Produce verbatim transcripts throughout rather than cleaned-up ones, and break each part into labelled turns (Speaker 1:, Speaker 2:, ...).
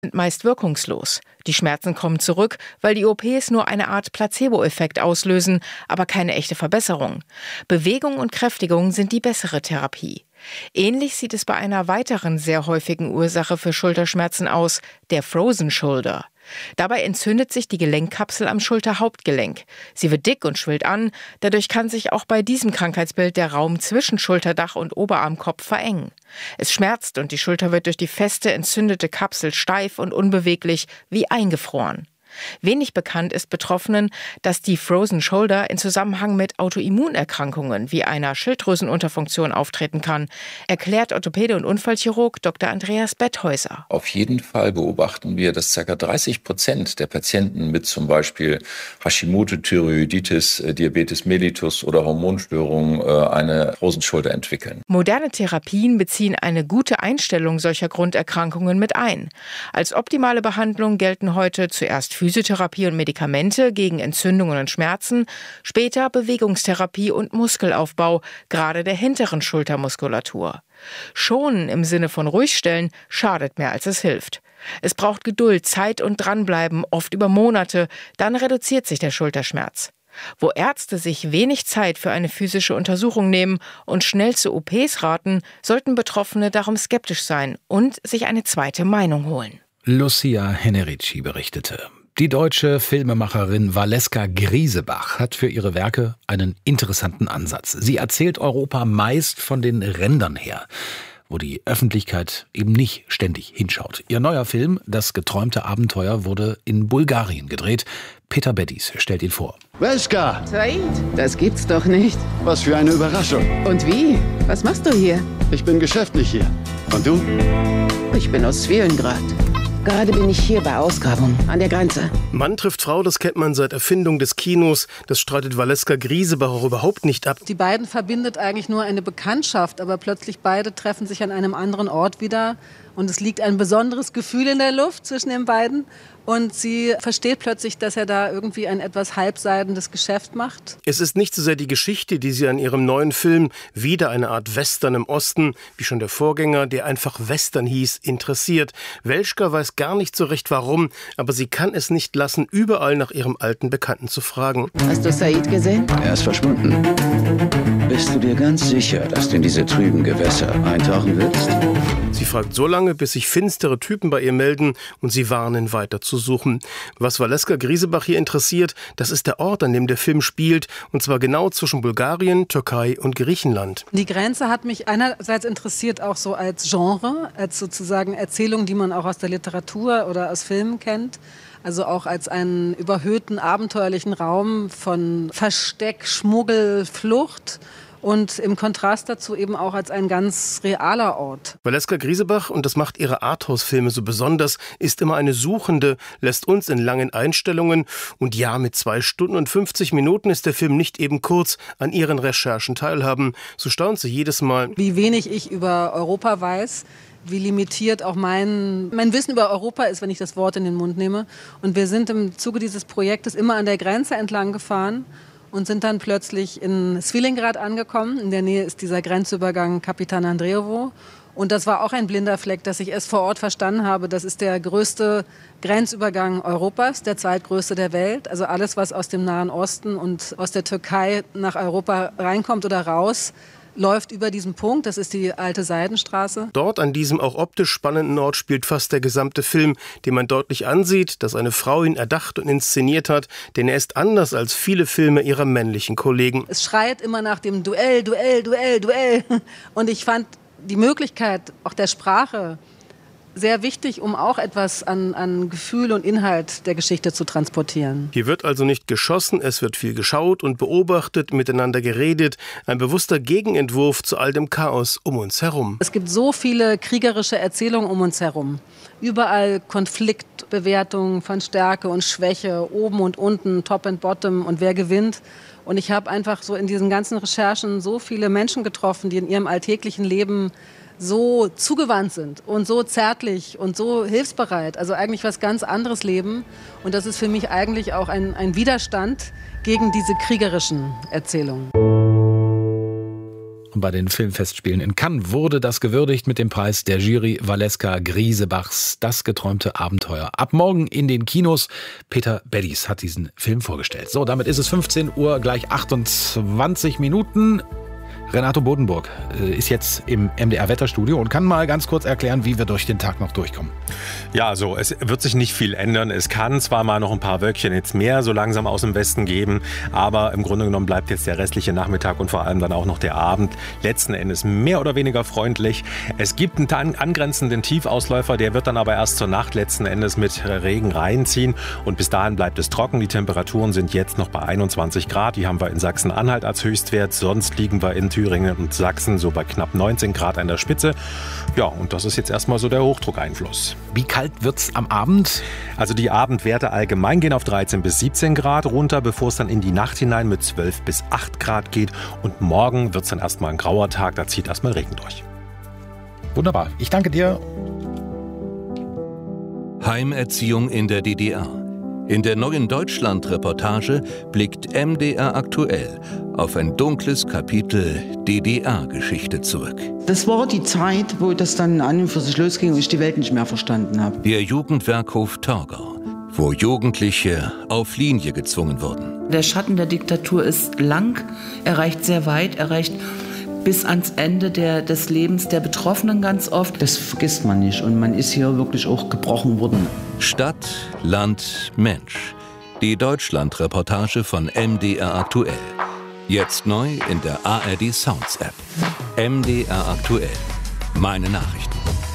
Speaker 1: sind meist wirkungslos. Die Schmerzen kommen zurück, weil die O Ps nur eine Art Placebo-Effekt auslösen, aber keine echte Verbesserung. Bewegung und Kräftigung sind die bessere Therapie. Ähnlich sieht es bei einer weiteren sehr häufigen Ursache für Schulterschmerzen aus, der Frozen Shoulder. Dabei entzündet sich die Gelenkkapsel am Schulterhauptgelenk. Sie wird dick und schwillt an, dadurch kann sich auch bei diesem Krankheitsbild der Raum zwischen Schulterdach und Oberarmkopf verengen. Es schmerzt und die Schulter wird durch die feste, entzündete Kapsel steif und unbeweglich, wie eingefroren. Wenig bekannt ist Betroffenen, dass die Frozen Shoulder in Zusammenhang mit Autoimmunerkrankungen wie einer Schilddrüsenunterfunktion auftreten kann, erklärt Orthopäde und Unfallchirurg Doktor Andreas Betthäuser.
Speaker 2: Auf jeden Fall beobachten wir, dass ca. dreißig Prozent der Patienten mit zum Beispiel Hashimoto-Thyreoiditis, Diabetes mellitus oder Hormonstörungen eine Frozen Shoulder entwickeln.
Speaker 1: Moderne Therapien beziehen eine gute Einstellung solcher Grunderkrankungen mit ein. Als optimale Behandlung gelten heute zuerst Physiotherapie und Medikamente gegen Entzündungen und Schmerzen, später Bewegungstherapie und Muskelaufbau, gerade der hinteren Schultermuskulatur. Schonen im Sinne von ruhigstellen schadet mehr, als es hilft. Es braucht Geduld, Zeit und Dranbleiben, oft über Monate, dann reduziert sich der Schulterschmerz. Wo Ärzte sich wenig Zeit für eine physische Untersuchung nehmen und schnell zu O Ps raten, sollten Betroffene darum skeptisch sein und sich eine zweite Meinung holen.
Speaker 3: Lucia Henerici berichtete. Die deutsche Filmemacherin Valeska Griesebach hat für ihre Werke einen interessanten Ansatz. Sie erzählt Europa meist von den Rändern her, wo die Öffentlichkeit eben nicht ständig hinschaut. Ihr neuer Film, Das geträumte Abenteuer, wurde in Bulgarien gedreht. Peter Beddies stellt ihn vor.
Speaker 4: Valeska!
Speaker 5: Said, das gibt's doch nicht.
Speaker 4: Was für eine Überraschung.
Speaker 5: Und wie? Was machst du hier?
Speaker 4: Ich bin geschäftlich hier. Und du?
Speaker 5: Ich bin aus Svilengrad. Gerade bin ich hier bei Ausgrabung an der Grenze.
Speaker 6: Mann trifft Frau, das kennt man seit Erfindung des Kinos. Das streitet Valeska Griesebach auch überhaupt nicht ab.
Speaker 7: Die beiden verbindet eigentlich nur eine Bekanntschaft, aber plötzlich beide treffen sich an einem anderen Ort wieder. Und es liegt ein besonderes Gefühl in der Luft zwischen den beiden. Und sie versteht plötzlich, dass er da irgendwie ein etwas halbseidendes Geschäft macht.
Speaker 6: Es ist nicht so sehr die Geschichte, die sie an ihrem neuen Film, wieder eine Art Western im Osten, wie schon der Vorgänger, der einfach Western hieß, interessiert. Welschka weiß gar nicht so recht warum, aber sie kann es nicht lassen, überall nach ihrem alten Bekannten zu fragen.
Speaker 5: Hast du Said gesehen?
Speaker 4: Er ist verschwunden. Bist du dir ganz sicher, dass du in diese trüben Gewässer eintauchen willst?
Speaker 6: Sie fragt so lange, bis sich finstere Typen bei ihr melden und sie warnen, weiter zu suchen. Was Valeska Griesebach hier interessiert, das ist der Ort, an dem der Film spielt, und zwar genau zwischen Bulgarien, Türkei und Griechenland.
Speaker 7: Die Grenze hat mich einerseits interessiert, auch so als Genre, als sozusagen Erzählung, die man auch aus der Literatur oder aus Filmen kennt. Also auch als einen überhöhten, abenteuerlichen Raum von Versteck, Schmuggel, Flucht. Und im Kontrast dazu eben auch als ein ganz realer Ort.
Speaker 6: Valeska Griesebach, und das macht ihre Arthouse-Filme so besonders, ist immer eine Suchende, lässt uns in langen Einstellungen. Und ja, mit zwei Stunden und fünfzig Minuten ist der Film nicht eben kurz, an ihren Recherchen teilhaben. So staunt sie jedes Mal.
Speaker 7: Wie wenig ich über Europa weiß, wie limitiert auch mein, mein Wissen über Europa ist, wenn ich das Wort in den Mund nehme. Und wir sind im Zuge dieses Projektes immer an der Grenze entlang gefahren und sind dann plötzlich in Svilengrad angekommen. In der Nähe ist dieser Grenzübergang Kapitan Andrejevo. Und das war auch ein blinder Fleck, dass ich erst vor Ort verstanden habe. Das ist der größte Grenzübergang Europas, der zweitgrößte der Welt. Also alles, was aus dem Nahen Osten und aus der Türkei nach Europa reinkommt oder raus, läuft über diesen Punkt. Das ist die alte Seidenstraße.
Speaker 6: Dort, an diesem auch optisch spannenden Ort, spielt fast der gesamte Film, den man deutlich ansieht, dass eine Frau ihn erdacht und inszeniert hat, denn er ist anders als viele Filme ihrer männlichen Kollegen.
Speaker 7: Es schreit immer nach dem Duell, Duell, Duell, Duell. Und ich fand die Möglichkeit auch der Sprache sehr wichtig, um auch etwas an, an Gefühl und Inhalt der Geschichte zu transportieren.
Speaker 6: Hier wird also nicht geschossen, es wird viel geschaut und beobachtet, miteinander geredet. Ein bewusster Gegenentwurf zu all dem Chaos um uns herum.
Speaker 7: Es gibt so viele kriegerische Erzählungen um uns herum. Überall Konfliktbewertungen von Stärke und Schwäche, oben und unten, Top and Bottom und wer gewinnt. Und ich habe einfach so in diesen ganzen Recherchen so viele Menschen getroffen, die in ihrem alltäglichen Leben so zugewandt sind und so zärtlich und so hilfsbereit, also eigentlich was ganz anderes leben. Und das ist für mich eigentlich auch ein, ein Widerstand gegen diese kriegerischen Erzählungen.
Speaker 3: Und bei den Filmfestspielen in Cannes wurde das gewürdigt mit dem Preis der Jury Valeska Griesebachs Das geträumte Abenteuer. Ab morgen in den Kinos. Peter Beddies hat diesen Film vorgestellt. So, damit ist es fünfzehn Uhr, gleich achtundzwanzig Minuten. Renato Bodenburg ist jetzt im M D R-Wetterstudio und kann mal ganz kurz erklären, wie wir durch den Tag noch durchkommen.
Speaker 8: Ja, also es wird sich nicht viel ändern. Es kann zwar mal noch ein paar Wölkchen jetzt mehr so langsam aus dem Westen geben, aber im Grunde genommen bleibt jetzt der restliche Nachmittag und vor allem dann auch noch der Abend letzten Endes mehr oder weniger freundlich. Es gibt einen angrenzenden Tiefausläufer, der wird dann aber erst zur Nacht letzten Endes mit Regen reinziehen und bis dahin bleibt es trocken. Die Temperaturen sind jetzt noch bei einundzwanzig Grad, die haben wir in Sachsen-Anhalt als Höchstwert, sonst liegen wir in Thüringen und Sachsen so bei knapp neunzehn Grad an der Spitze. Ja, und das ist jetzt erstmal so der Hochdruckeinfluss.
Speaker 3: Wie kalt wird's am Abend?
Speaker 8: Also die Abendwerte allgemein gehen auf dreizehn bis siebzehn Grad runter, bevor es dann in die Nacht hinein mit zwölf bis acht Grad geht. Und morgen wird's dann erstmal ein grauer Tag, da zieht erstmal Regen durch.
Speaker 3: Wunderbar, ich danke dir.
Speaker 9: Heimerziehung in der D D R. In der neuen Deutschland-Reportage blickt M D R aktuell auf ein dunkles Kapitel D D R-Geschichte zurück.
Speaker 5: Das war die Zeit, wo das dann an und für sich losging und ich die Welt nicht mehr verstanden habe.
Speaker 9: Der Jugendwerkhof Torgau, wo Jugendliche auf Linie gezwungen wurden.
Speaker 10: Der Schatten der Diktatur ist lang, er reicht sehr weit, er reicht bis ans Ende der, des Lebens der Betroffenen ganz oft.
Speaker 5: Das vergisst man nicht und man ist hier wirklich auch gebrochen worden.
Speaker 9: Stadt, Land, Mensch. Die Deutschland-Reportage von M D R aktuell. Jetzt neu in der A R D Sounds App. M D R aktuell. Meine Nachrichten.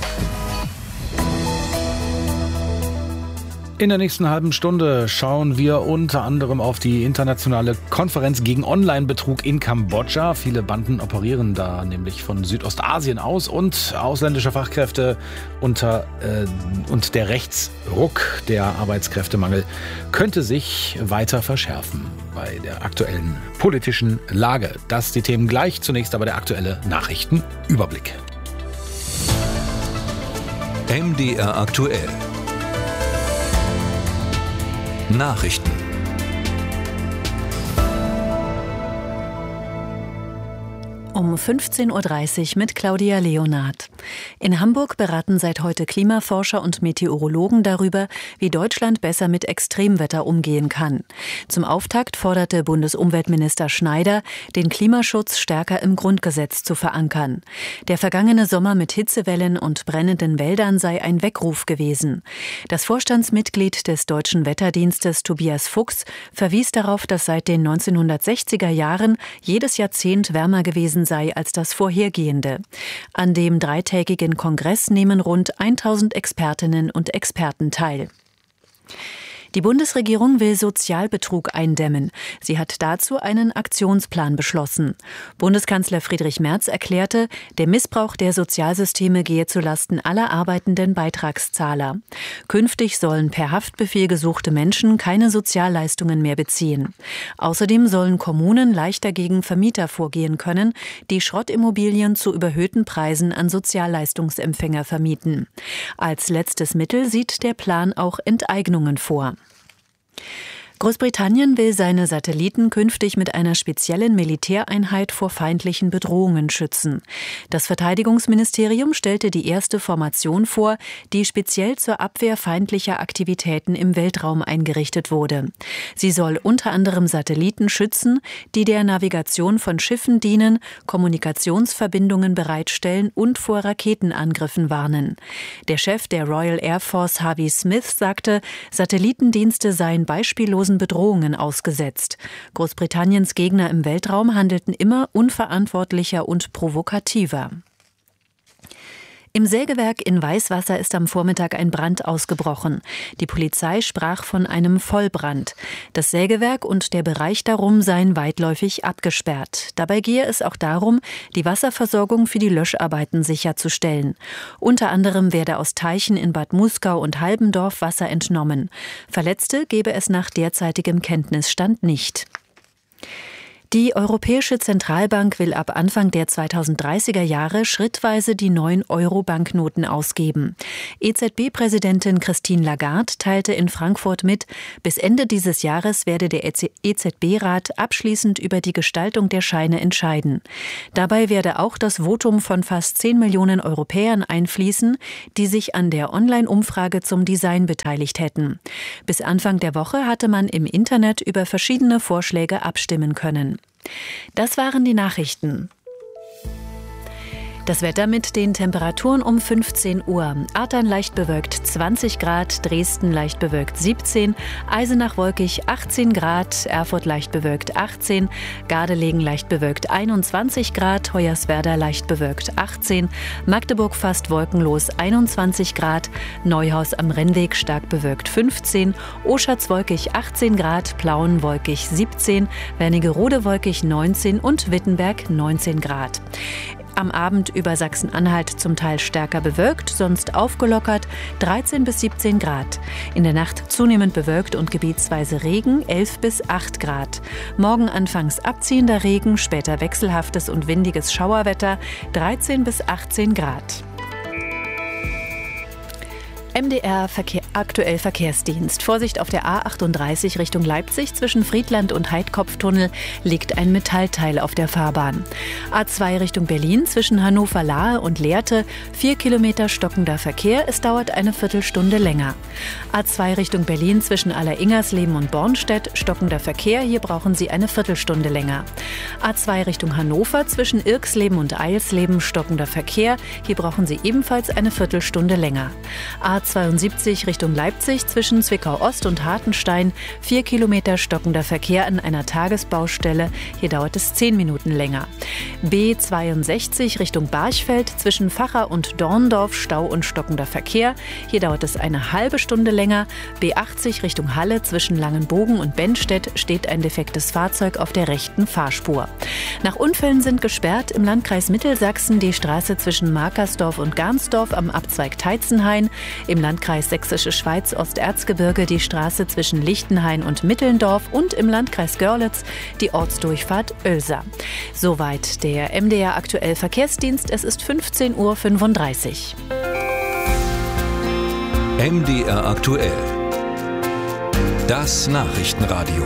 Speaker 3: In der nächsten halben Stunde schauen wir unter anderem auf die internationale Konferenz gegen Online-Betrug in Kambodscha. Viele Banden operieren da nämlich von Südostasien aus und ausländische Fachkräfte unter äh, und der Rechtsruck, der Arbeitskräftemangel, könnte sich weiter verschärfen bei der aktuellen politischen Lage. Das die Themen gleich, zunächst aber der aktuelle Nachrichtenüberblick.
Speaker 9: M D R aktuell. Nachrichten.
Speaker 11: Um fünfzehn Uhr dreißig mit Claudia Leonard. In Hamburg beraten seit heute Klimaforscher und Meteorologen darüber, wie Deutschland besser mit Extremwetter umgehen kann. Zum Auftakt forderte Bundesumweltminister Schneider, den Klimaschutz stärker im Grundgesetz zu verankern. Der vergangene Sommer mit Hitzewellen und brennenden Wäldern sei ein Weckruf gewesen. Das Vorstandsmitglied des Deutschen Wetterdienstes Tobias Fuchs verwies darauf, dass seit den neunzehnhundertsechziger Jahren jedes Jahrzehnt wärmer gewesen sei als das vorhergehende. An dem dreitägigen Kongress nehmen rund tausend Expertinnen und Experten teil. Die Bundesregierung will Sozialbetrug eindämmen. Sie hat dazu einen Aktionsplan beschlossen. Bundeskanzler Friedrich Merz erklärte, der Missbrauch der Sozialsysteme gehe zulasten aller arbeitenden Beitragszahler. Künftig sollen per Haftbefehl gesuchte Menschen keine Sozialleistungen mehr beziehen. Außerdem sollen Kommunen leichter gegen Vermieter vorgehen können, die Schrottimmobilien zu überhöhten Preisen an Sozialleistungsempfänger vermieten. Als letztes Mittel sieht der Plan auch Enteignungen vor. Großbritannien will seine Satelliten künftig mit einer speziellen Militäreinheit vor feindlichen Bedrohungen schützen. Das Verteidigungsministerium stellte die erste Formation vor, die speziell zur Abwehr feindlicher Aktivitäten im Weltraum eingerichtet wurde. Sie soll unter anderem Satelliten schützen, die der Navigation von Schiffen dienen, Kommunikationsverbindungen bereitstellen und vor Raketenangriffen warnen. Der Chef der Royal Air Force, Harvey Smith, sagte, Satellitendienste seien beispiellos Bedrohungen ausgesetzt. Großbritanniens Gegner im Weltraum handelten immer unverantwortlicher und provokativer. Im Sägewerk in Weißwasser ist am Vormittag ein Brand ausgebrochen. Die Polizei sprach von einem Vollbrand. Das Sägewerk und der Bereich darum seien weitläufig abgesperrt. Dabei gehe es auch darum, die Wasserversorgung für die Löscharbeiten sicherzustellen. Unter anderem werde aus Teichen in Bad Muskau und Halbendorf Wasser entnommen. Verletzte gebe es nach derzeitigem Kenntnisstand nicht. Die Europäische Zentralbank will ab Anfang der zweitausenddreißiger Jahre schrittweise die neuen Euro-Banknoten ausgeben. E Z B-Präsidentin Christine Lagarde teilte in Frankfurt mit, bis Ende dieses Jahres werde der E Z B-Rat abschließend über die Gestaltung der Scheine entscheiden. Dabei werde auch das Votum von fast zehn Millionen Europäern einfließen, die sich an der Online-Umfrage zum Design beteiligt hätten. Bis Anfang der Woche hatte man im Internet über verschiedene Vorschläge abstimmen können. Das waren die Nachrichten. Das Wetter mit den Temperaturen um fünfzehn Uhr. Artern leicht bewölkt zwanzig Grad, Dresden leicht bewölkt siebzehn, Eisenach wolkig achtzehn Grad, Erfurt leicht bewölkt achtzehn, Gardelegen leicht bewölkt einundzwanzig Grad, Hoyerswerda leicht bewölkt achtzehn, Magdeburg fast wolkenlos einundzwanzig Grad, Neuhaus am Rennweg stark bewölkt fünfzehn, Oschatz wolkig achtzehn Grad, Plauen wolkig siebzehn, Wernigerode wolkig neunzehn und Wittenberg neunzehn Grad. Am Abend über Sachsen-Anhalt zum Teil stärker bewölkt, sonst aufgelockert, dreizehn bis siebzehn Grad. In der Nacht zunehmend bewölkt und gebietsweise Regen, elf bis acht Grad. Morgen anfangs abziehender Regen, später wechselhaftes und windiges Schauerwetter, dreizehn bis achtzehn Grad. M D R Verkehr, aktuell Verkehrsdienst. Vorsicht auf der A achtunddreißig Richtung Leipzig zwischen Friedland und Heidkopftunnel liegt ein Metallteil auf der Fahrbahn. A zwei Richtung Berlin zwischen Hannover-Lahe und Lehrte vier Kilometer stockender Verkehr. Es dauert eine Viertelstunde länger. A zwei Richtung Berlin zwischen Aller-Ingersleben und Bornstedt stockender Verkehr. Hier brauchen Sie eine Viertelstunde länger. A zwei Richtung Hannover zwischen Irksleben und Eilsleben stockender Verkehr. Hier brauchen Sie ebenfalls eine Viertelstunde länger. A zweiundsiebzig Richtung Leipzig zwischen Zwickau-Ost und Hartenstein, vier Kilometer stockender Verkehr an einer Tagesbaustelle. Hier dauert es zehn Minuten länger. B zweiundsechzig Richtung Barchfeld zwischen Vacha und Dorndorf, Stau und stockender Verkehr. Hier dauert es eine halbe Stunde länger. B achtzig Richtung Halle zwischen Langenbogen und Bennstedt steht ein defektes Fahrzeug auf der rechten Fahrspur. Nach Unfällen sind gesperrt im Landkreis Mittelsachsen die Straße zwischen Markersdorf und Garnsdorf am Abzweig Teitzenhain, im Landkreis Sächsische Schweiz Osterzgebirge die Straße zwischen Lichtenhain und Mittelndorf und im Landkreis Görlitz die Ortsdurchfahrt Oelsa. Soweit der M D R aktuell Verkehrsdienst. Es ist fünfzehn Uhr fünfunddreißig.
Speaker 9: M D R aktuell. Das Nachrichtenradio.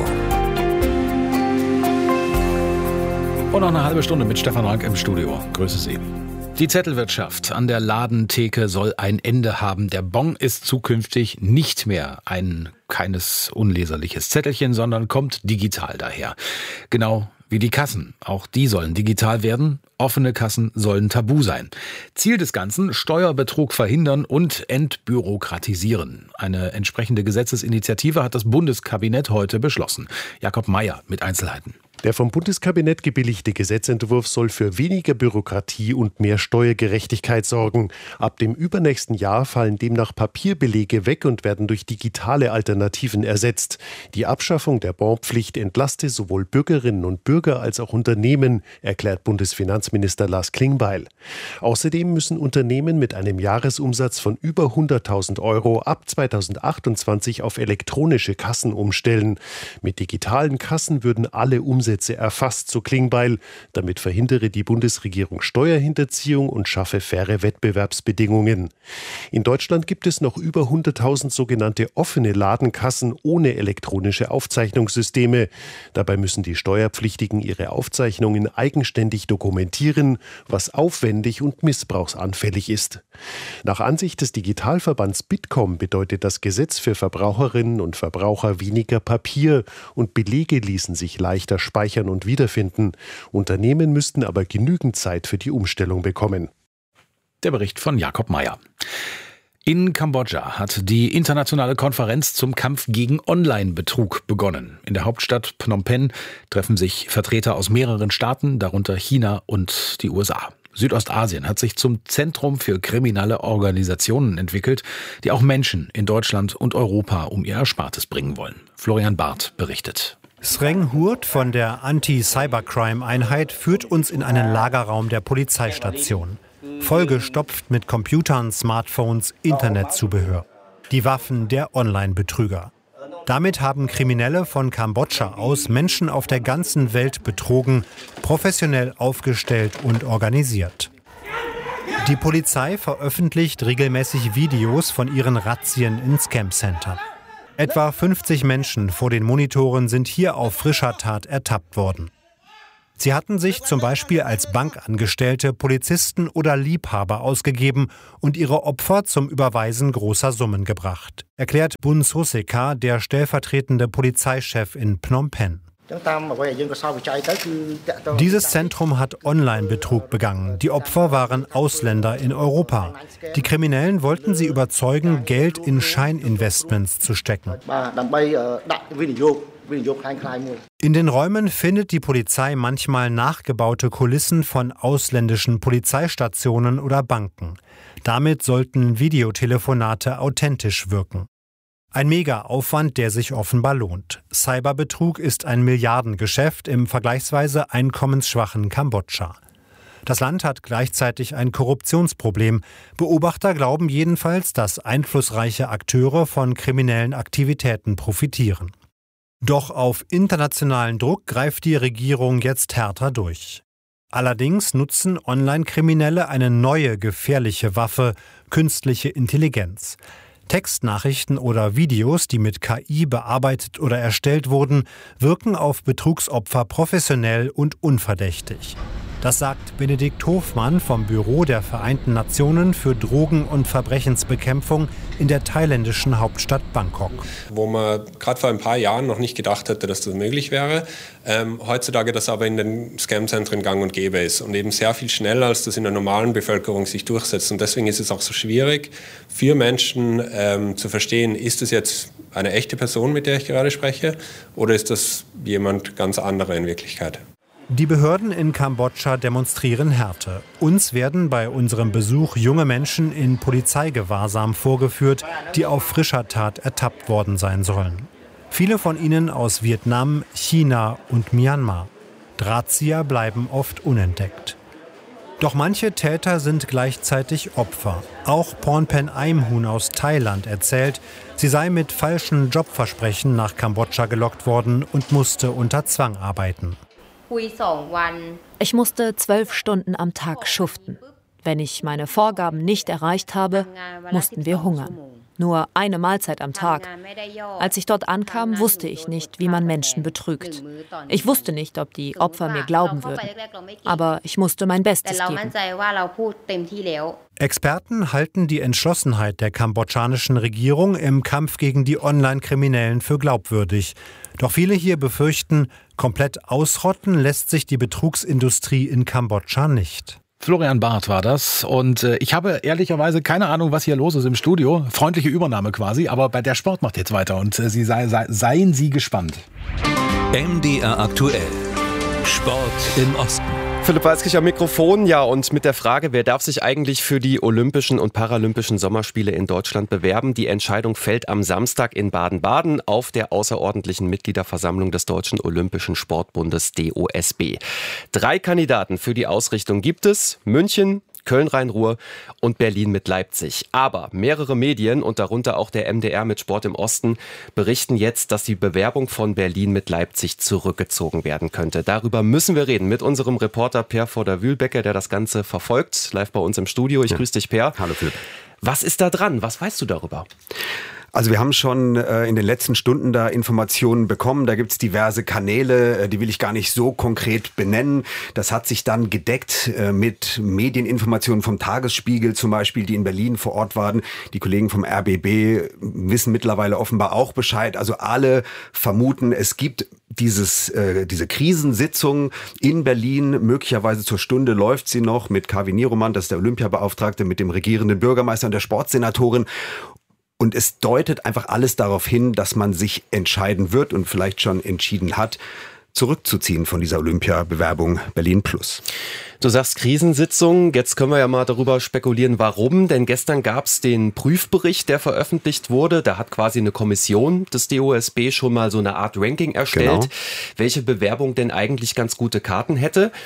Speaker 3: Und noch eine halbe Stunde mit Stefan Rank im Studio. Grüße Sie. Die Zettelwirtschaft an der Ladentheke soll ein Ende haben. Der Bon ist zukünftig nicht mehr ein keines unleserliches Zettelchen, sondern kommt digital daher. Genau wie die Kassen. Auch die sollen digital werden. Offene Kassen sollen tabu sein. Ziel des Ganzen: Steuerbetrug verhindern und entbürokratisieren. Eine entsprechende Gesetzesinitiative hat das Bundeskabinett heute beschlossen. Jakob Mayer mit Einzelheiten.
Speaker 12: Der vom Bundeskabinett gebilligte Gesetzentwurf soll für weniger Bürokratie und mehr Steuergerechtigkeit sorgen. Ab dem übernächsten Jahr fallen demnach Papierbelege weg und werden durch digitale Alternativen ersetzt. Die Abschaffung der Bonpflicht entlaste sowohl Bürgerinnen und Bürger als auch Unternehmen, erklärt Bundesfinanzminister Lars Klingbeil. Außerdem müssen Unternehmen mit einem Jahresumsatz von über hunderttausend Euro ab zweitausendachtundzwanzig auf elektronische Kassen umstellen. Mit digitalen Kassen würden alle Umsätze erfasst, so Klingbeil. Damit verhindere die Bundesregierung Steuerhinterziehung und schaffe faire Wettbewerbsbedingungen. In Deutschland gibt es noch über hunderttausend sogenannte offene Ladenkassen ohne elektronische Aufzeichnungssysteme. Dabei müssen die Steuerpflichtigen ihre Aufzeichnungen eigenständig dokumentieren, was aufwendig und missbrauchsanfällig ist. Nach Ansicht des Digitalverbands Bitkom bedeutet das Gesetz für Verbraucherinnen und Verbraucher weniger Papier und Belege ließen sich leichter speichern und wiederfinden. Unternehmen müssten aber genügend Zeit für die Umstellung bekommen.
Speaker 3: Der Bericht von Jakob Mayer. In Kambodscha hat die internationale Konferenz zum Kampf gegen Online-Betrug begonnen. In der Hauptstadt Phnom Penh treffen sich Vertreter aus mehreren Staaten, darunter China und die U S A. Südostasien hat sich zum Zentrum für kriminelle Organisationen entwickelt, die auch Menschen in Deutschland und Europa um ihr Erspartes bringen wollen. Florian Barth berichtet.
Speaker 13: Sreng Hurt von der Anti-Cybercrime-Einheit führt uns in einen Lagerraum der Polizeistation. Vollgestopft mit Computern, Smartphones, Internetzubehör. Die Waffen der Online-Betrüger. Damit haben Kriminelle von Kambodscha aus Menschen auf der ganzen Welt betrogen, professionell aufgestellt und organisiert. Die Polizei veröffentlicht regelmäßig Videos von ihren Razzien in Scam-Centern. Etwa fünfzig Menschen vor den Monitoren sind hier auf frischer Tat ertappt worden. Sie hatten sich zum Beispiel als Bankangestellte, Polizisten oder Liebhaber ausgegeben und ihre Opfer zum Überweisen großer Summen gebracht, erklärt Bun Soseka, der stellvertretende Polizeichef in Phnom Penh. Dieses Zentrum hat Online-Betrug begangen. Die Opfer waren Ausländer in Europa. Die Kriminellen wollten sie überzeugen, Geld in Scheininvestments zu stecken. In den Räumen findet die Polizei manchmal nachgebaute Kulissen von ausländischen Polizeistationen oder Banken. Damit sollten Videotelefonate authentisch wirken. Ein Mega-Aufwand, der sich offenbar lohnt. Cyberbetrug ist ein Milliardengeschäft im vergleichsweise einkommensschwachen Kambodscha. Das Land hat gleichzeitig ein Korruptionsproblem. Beobachter glauben jedenfalls, dass einflussreiche Akteure von kriminellen Aktivitäten profitieren. Doch auf internationalen Druck greift die Regierung jetzt härter durch. Allerdings nutzen Online-Kriminelle eine neue gefährliche Waffe, künstliche Intelligenz. Textnachrichten oder Videos, die mit K I bearbeitet oder erstellt wurden, wirken auf Betrugsopfer professionell und unverdächtig. Das sagt Benedikt Hofmann vom Büro der Vereinten Nationen für Drogen- und Verbrechensbekämpfung in der thailändischen Hauptstadt Bangkok.
Speaker 14: Wo man gerade vor ein paar Jahren noch nicht gedacht hätte, dass das möglich wäre. Ähm, heutzutage das aber in den Scam-Zentren gang und gäbe ist und eben sehr viel schneller, als das in der normalen Bevölkerung sich durchsetzt. Und deswegen ist es auch so schwierig für Menschen ähm, zu verstehen, ist es jetzt eine echte Person, mit der ich gerade spreche, oder ist das jemand ganz anderer in Wirklichkeit?
Speaker 13: Die Behörden in Kambodscha demonstrieren Härte. Uns werden bei unserem Besuch junge Menschen in Polizeigewahrsam vorgeführt, die auf frischer Tat ertappt worden sein sollen. Viele von ihnen aus Vietnam, China und Myanmar. Drahtzieher bleiben oft unentdeckt. Doch manche Täter sind gleichzeitig Opfer. Auch Pornpen Aimhun aus Thailand erzählt, sie sei mit falschen Jobversprechen nach Kambodscha gelockt worden und musste unter Zwang arbeiten.
Speaker 15: Ich musste zwölf Stunden am Tag schuften. Wenn ich meine Vorgaben nicht erreicht habe, mussten wir hungern. Nur eine Mahlzeit am Tag. Als ich dort ankam, wusste ich nicht, wie man Menschen betrügt. Ich wusste nicht, ob die Opfer mir glauben würden. Aber ich musste mein Bestes geben.
Speaker 13: Experten halten die Entschlossenheit der kambodschanischen Regierung im Kampf gegen die Online-Kriminellen für glaubwürdig. Doch viele hier befürchten, komplett ausrotten lässt sich die Betrugsindustrie in Kambodscha nicht.
Speaker 3: Florian Barth war das und äh, ich habe ehrlicherweise keine Ahnung, was hier los ist im Studio. Freundliche Übernahme quasi, aber bei der Sport macht jetzt weiter und äh, Sie sei, sei, seien Sie gespannt.
Speaker 9: M D R aktuell. Sport im Osten.
Speaker 16: Philipp Weiskirch am Mikrofon, ja, und mit der Frage, wer darf sich eigentlich für die Olympischen und Paralympischen Sommerspiele in Deutschland bewerben? Die Entscheidung fällt am Samstag in Baden-Baden auf der außerordentlichen Mitgliederversammlung des Deutschen Olympischen Sportbundes D O S B. Drei Kandidaten für die Ausrichtung gibt es: München, Köln-Rhein-Ruhr und Berlin mit Leipzig. Aber mehrere Medien und darunter auch der M D R mit Sport im Osten berichten jetzt, dass die Bewerbung von Berlin mit Leipzig zurückgezogen werden könnte. Darüber müssen wir reden mit unserem Reporter Per Vorder-Wühlbecker, der das Ganze verfolgt, live bei uns im Studio. Ich ja. grüße dich, Per.
Speaker 17: Hallo, Philipp.
Speaker 16: Was ist da dran? Was weißt du darüber?
Speaker 17: Also wir haben schon äh, in den letzten Stunden da Informationen bekommen. Da gibt's diverse Kanäle, äh, die will ich gar nicht so konkret benennen. Das hat sich dann gedeckt äh, mit Medieninformationen vom Tagesspiegel zum Beispiel, die in Berlin vor Ort waren. Die Kollegen vom R B B wissen mittlerweile offenbar auch Bescheid. Also alle vermuten, es gibt dieses äh, diese Krisensitzung in Berlin. Möglicherweise zur Stunde läuft sie noch mit Kavi Nieroman, das ist der Olympiabeauftragte, mit dem regierenden Bürgermeister und der Sportsenatorin. Und es deutet einfach alles darauf hin, dass man sich entscheiden wird und vielleicht schon entschieden hat, zurückzuziehen von dieser Olympiabewerbung Berlin Plus.
Speaker 16: Du sagst Krisensitzung, jetzt können wir ja mal darüber spekulieren, warum. Denn gestern gab es den Prüfbericht, der veröffentlicht wurde. Da hat quasi eine Kommission des D O S B schon mal so eine Art Ranking erstellt, genau, welche Bewerbung denn eigentlich ganz gute Karten hätte.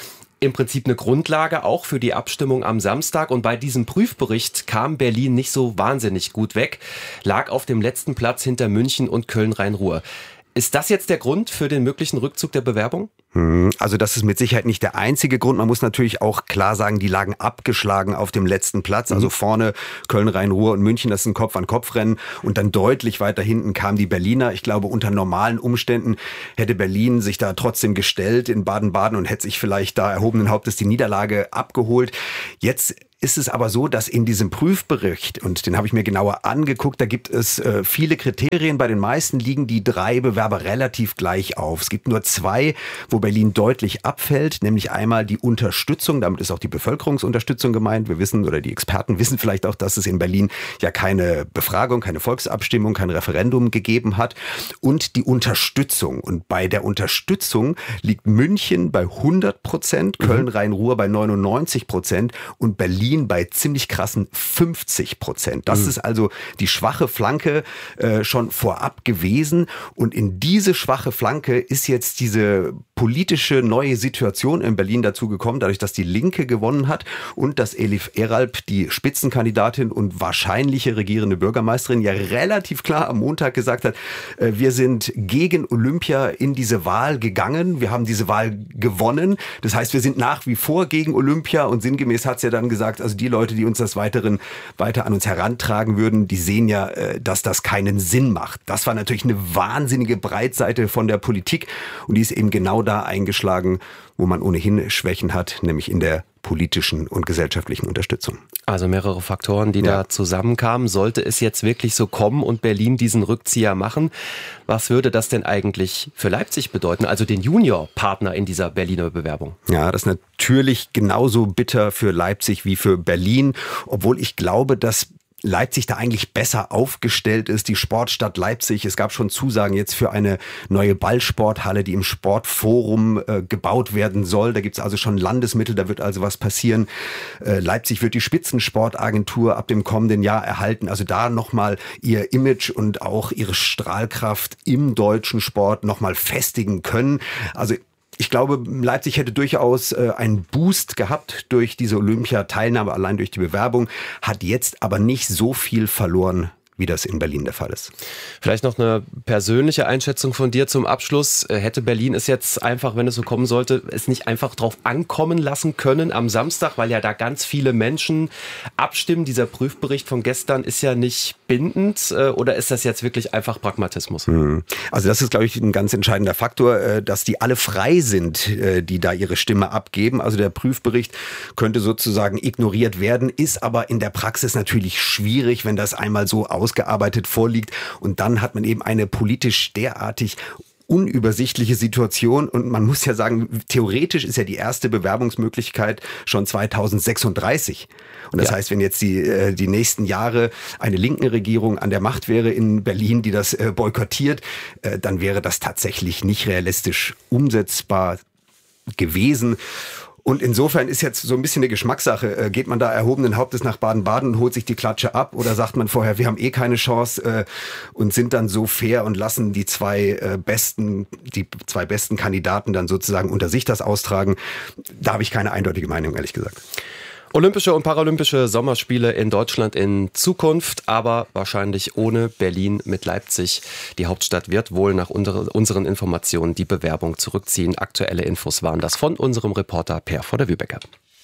Speaker 16: im Prinzip eine Grundlage auch für die Abstimmung am Samstag. Und bei diesem Prüfbericht kam Berlin nicht so wahnsinnig gut weg, lag auf dem letzten Platz hinter München und Köln-Rhein-Ruhr. Ist das jetzt der Grund für den möglichen Rückzug der Bewerbung?
Speaker 17: Also das ist mit Sicherheit nicht der einzige Grund. Man muss natürlich auch klar sagen, die lagen abgeschlagen auf dem letzten Platz. Also vorne Köln, Rhein-Ruhr und München, das ist ein Kopf-an-Kopf-Rennen. Und dann deutlich weiter hinten kamen die Berliner. Ich glaube, unter normalen Umständen hätte Berlin sich da trotzdem gestellt in Baden-Baden und hätte sich vielleicht da erhobenen Hauptes die Niederlage abgeholt. Jetzt ist es aber so, dass in diesem Prüfbericht, und den habe ich mir genauer angeguckt, da gibt es äh, viele Kriterien. Bei den meisten liegen die drei Bewerber relativ gleich auf. Es gibt nur zwei, wo Berlin deutlich abfällt, nämlich einmal die Unterstützung, damit ist auch die Bevölkerungsunterstützung gemeint. Wir wissen, oder die Experten wissen vielleicht auch, dass es in Berlin ja keine Befragung, keine Volksabstimmung, kein Referendum gegeben hat. Und die Unterstützung. Und bei der Unterstützung liegt München bei hundert Prozent, Köln, Rhein-Ruhr bei neunundneunzig Prozent und Berlin bei ziemlich krassen fünfzig Prozent. Das mhm. ist also die schwache Flanke äh, schon vorab gewesen. Und in diese schwache Flanke ist jetzt diese politische neue Situation in Berlin dazu gekommen, dadurch, dass die Linke gewonnen hat und dass Elif Eralp, die Spitzenkandidatin und wahrscheinliche regierende Bürgermeisterin, ja relativ klar am Montag gesagt hat, äh, wir sind gegen Olympia in diese Wahl gegangen. Wir haben diese Wahl gewonnen. Das heißt, wir sind nach wie vor gegen Olympia und sinngemäß hat sie ja dann gesagt, also die Leute, die uns das weiteren weiter an uns herantragen würden, die sehen ja, dass das keinen Sinn macht. Das war natürlich eine wahnsinnige Breitseite von der Politik und die ist eben genau da eingeschlagen, wo man ohnehin Schwächen hat, nämlich in der politischen und gesellschaftlichen Unterstützung.
Speaker 16: Also mehrere Faktoren, die ja. da zusammenkamen. Sollte es jetzt wirklich so kommen und Berlin diesen Rückzieher machen, was würde das denn eigentlich für Leipzig bedeuten? Also den Juniorpartner in dieser Berliner Bewerbung.
Speaker 17: Ja, das ist natürlich genauso bitter für Leipzig wie für Berlin, obwohl ich glaube, dass Leipzig da eigentlich besser aufgestellt ist, die Sportstadt Leipzig. Es gab schon Zusagen jetzt für eine neue Ballsporthalle, die im Sportforum äh, gebaut werden soll. Da gibt's also schon Landesmittel, da wird also was passieren. Äh, Leipzig wird die Spitzensportagentur ab dem kommenden Jahr erhalten. Also da nochmal ihr Image und auch ihre Strahlkraft im deutschen Sport nochmal festigen können. Also ich glaube, Leipzig hätte durchaus äh, einen Boost gehabt durch diese Olympiateilnahme, allein durch die Bewerbung, hat jetzt aber nicht so viel verloren, wie das in Berlin der Fall ist.
Speaker 16: Vielleicht noch eine persönliche Einschätzung von dir zum Abschluss. Hätte Berlin es jetzt einfach, wenn es so kommen sollte, es nicht einfach drauf ankommen lassen können am Samstag, weil ja da ganz viele Menschen abstimmen. Dieser Prüfbericht von gestern ist ja nicht bindend, oder ist das jetzt wirklich einfach Pragmatismus?
Speaker 17: Also das ist, glaube ich, ein ganz entscheidender Faktor, dass die alle frei sind, die da ihre Stimme abgeben. Also der Prüfbericht könnte sozusagen ignoriert werden, ist aber in der Praxis natürlich schwierig, wenn das einmal so aussieht, ausgearbeitet vorliegt und dann hat man eben eine politisch derartig unübersichtliche Situation und man muss ja sagen, theoretisch ist ja die erste Bewerbungsmöglichkeit schon zweitausendsechsunddreißig. Und das ja. heißt, wenn jetzt die, die nächsten Jahre eine linken Regierung an der Macht wäre in Berlin, die das boykottiert, dann wäre das tatsächlich nicht realistisch umsetzbar gewesen. Und insofern ist jetzt so ein bisschen eine Geschmackssache. Geht man da erhobenen Hauptes nach Baden-Baden und holt sich die Klatsche ab oder sagt man vorher, wir haben eh keine Chance und sind dann so fair und lassen die zwei besten, die zwei besten Kandidaten dann sozusagen unter sich das austragen? Da habe ich keine eindeutige Meinung, ehrlich gesagt.
Speaker 16: Olympische und Paralympische Sommerspiele in Deutschland in Zukunft, aber wahrscheinlich ohne Berlin mit Leipzig. Die Hauptstadt wird wohl nach unseren Informationen die Bewerbung zurückziehen. Aktuelle Infos waren das von unserem Reporter Per von der Wübecker.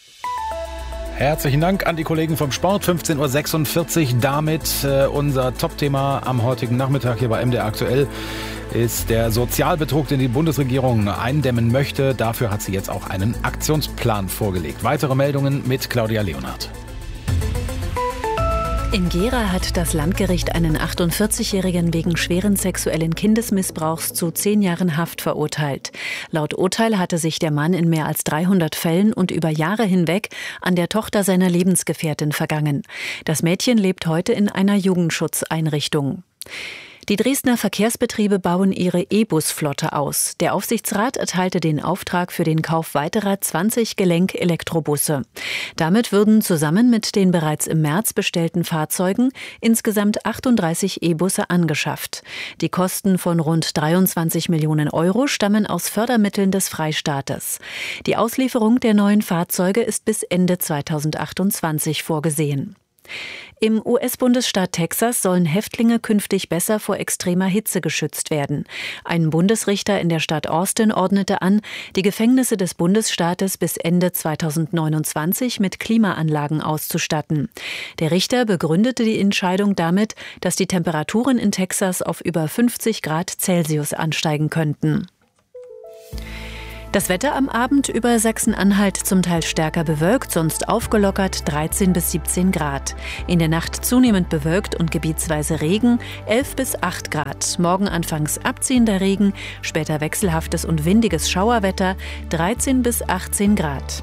Speaker 3: Herzlichen Dank an die Kollegen vom Sport. fünfzehn Uhr sechsundvierzig. Damit äh, unser Top-Thema am heutigen Nachmittag hier bei M D R aktuell ist der Sozialbetrug, den die Bundesregierung eindämmen möchte. Dafür hat sie jetzt auch einen Aktionsplan vorgelegt. Weitere Meldungen mit Claudia Leonhardt.
Speaker 11: In Gera hat das Landgericht einen achtundvierzigjährigen wegen schweren sexuellen Kindesmissbrauchs zu zehn Jahren Haft verurteilt. Laut Urteil hatte sich der Mann in mehr als dreihundert Fällen und über Jahre hinweg an der Tochter seiner Lebensgefährtin vergangen. Das Mädchen lebt heute in einer Jugendschutzeinrichtung. Die Dresdner Verkehrsbetriebe bauen ihre E-Bus-Flotte aus. Der Aufsichtsrat erteilte den Auftrag für den Kauf weiterer zwanzig Gelenk-Elektrobusse. Damit würden zusammen mit den bereits im März bestellten Fahrzeugen insgesamt achtunddreißig E-Busse angeschafft. Die Kosten von rund dreiundzwanzig Millionen Euro stammen aus Fördermitteln des Freistaates. Die Auslieferung der neuen Fahrzeuge ist bis Ende zweitausendachtundzwanzig vorgesehen. Im U S-Bundesstaat Texas sollen Häftlinge künftig besser vor extremer Hitze geschützt werden. Ein Bundesrichter in der Stadt Austin ordnete an, die Gefängnisse des Bundesstaates bis Ende zweitausendneunundzwanzig mit Klimaanlagen auszustatten. Der Richter begründete die Entscheidung damit, dass die Temperaturen in Texas auf über fünfzig Grad Celsius ansteigen könnten. Das Wetter am Abend über Sachsen-Anhalt zum Teil stärker bewölkt, sonst aufgelockert dreizehn bis siebzehn Grad. In der Nacht zunehmend bewölkt und gebietsweise Regen, elf bis acht Grad. Morgen anfangs abziehender Regen, später wechselhaftes und windiges Schauerwetter, dreizehn bis achtzehn Grad.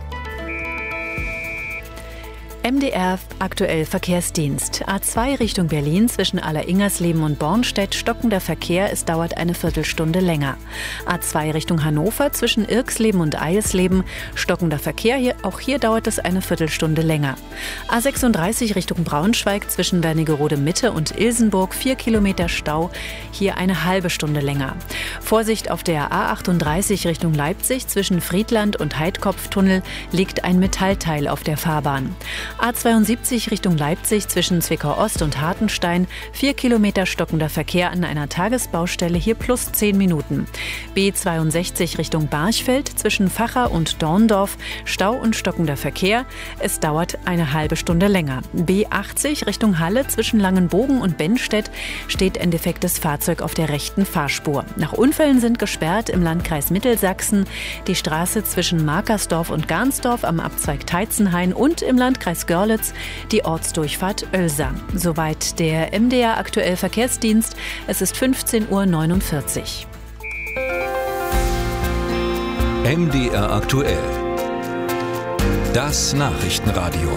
Speaker 11: M D R aktuell Verkehrsdienst. A zwei Richtung Berlin zwischen Aller-Ingersleben und Bornstedt stockender Verkehr, es dauert eine Viertelstunde länger. A zwei Richtung Hannover zwischen Irksleben und Eilsleben stockender Verkehr, hier, auch hier dauert es eine Viertelstunde länger. A sechsunddreißig Richtung Braunschweig zwischen Wernigerode Mitte und Ilsenburg vier Kilometer Stau, hier eine halbe Stunde länger. Vorsicht auf der A achtunddreißig Richtung Leipzig zwischen Friedland und Heidkopftunnel liegt ein Metallteil auf der Fahrbahn. A zweiundsiebzig Richtung Leipzig zwischen Zwickau Ost und Hartenstein, vier Kilometer stockender Verkehr an einer Tagesbaustelle, hier plus zehn Minuten. B zweiundsechzig Richtung Barchfeld zwischen Vacha und Dorndorf, Stau und stockender Verkehr, es dauert eine halbe Stunde länger. B achtzig Richtung Halle zwischen Langenbogen und Bennstedt steht ein defektes Fahrzeug auf der rechten Fahrspur. Nach Unfällen sind gesperrt im Landkreis Mittelsachsen die Straße zwischen Markersdorf und Garnsdorf am Abzweig Teitzenhain und im Landkreis Görlitz die Ortsdurchfahrt Oelsa. Soweit der M D R aktuell Verkehrsdienst. Es ist fünfzehn Uhr neunundvierzig.
Speaker 9: M D R aktuell. Das Nachrichtenradio.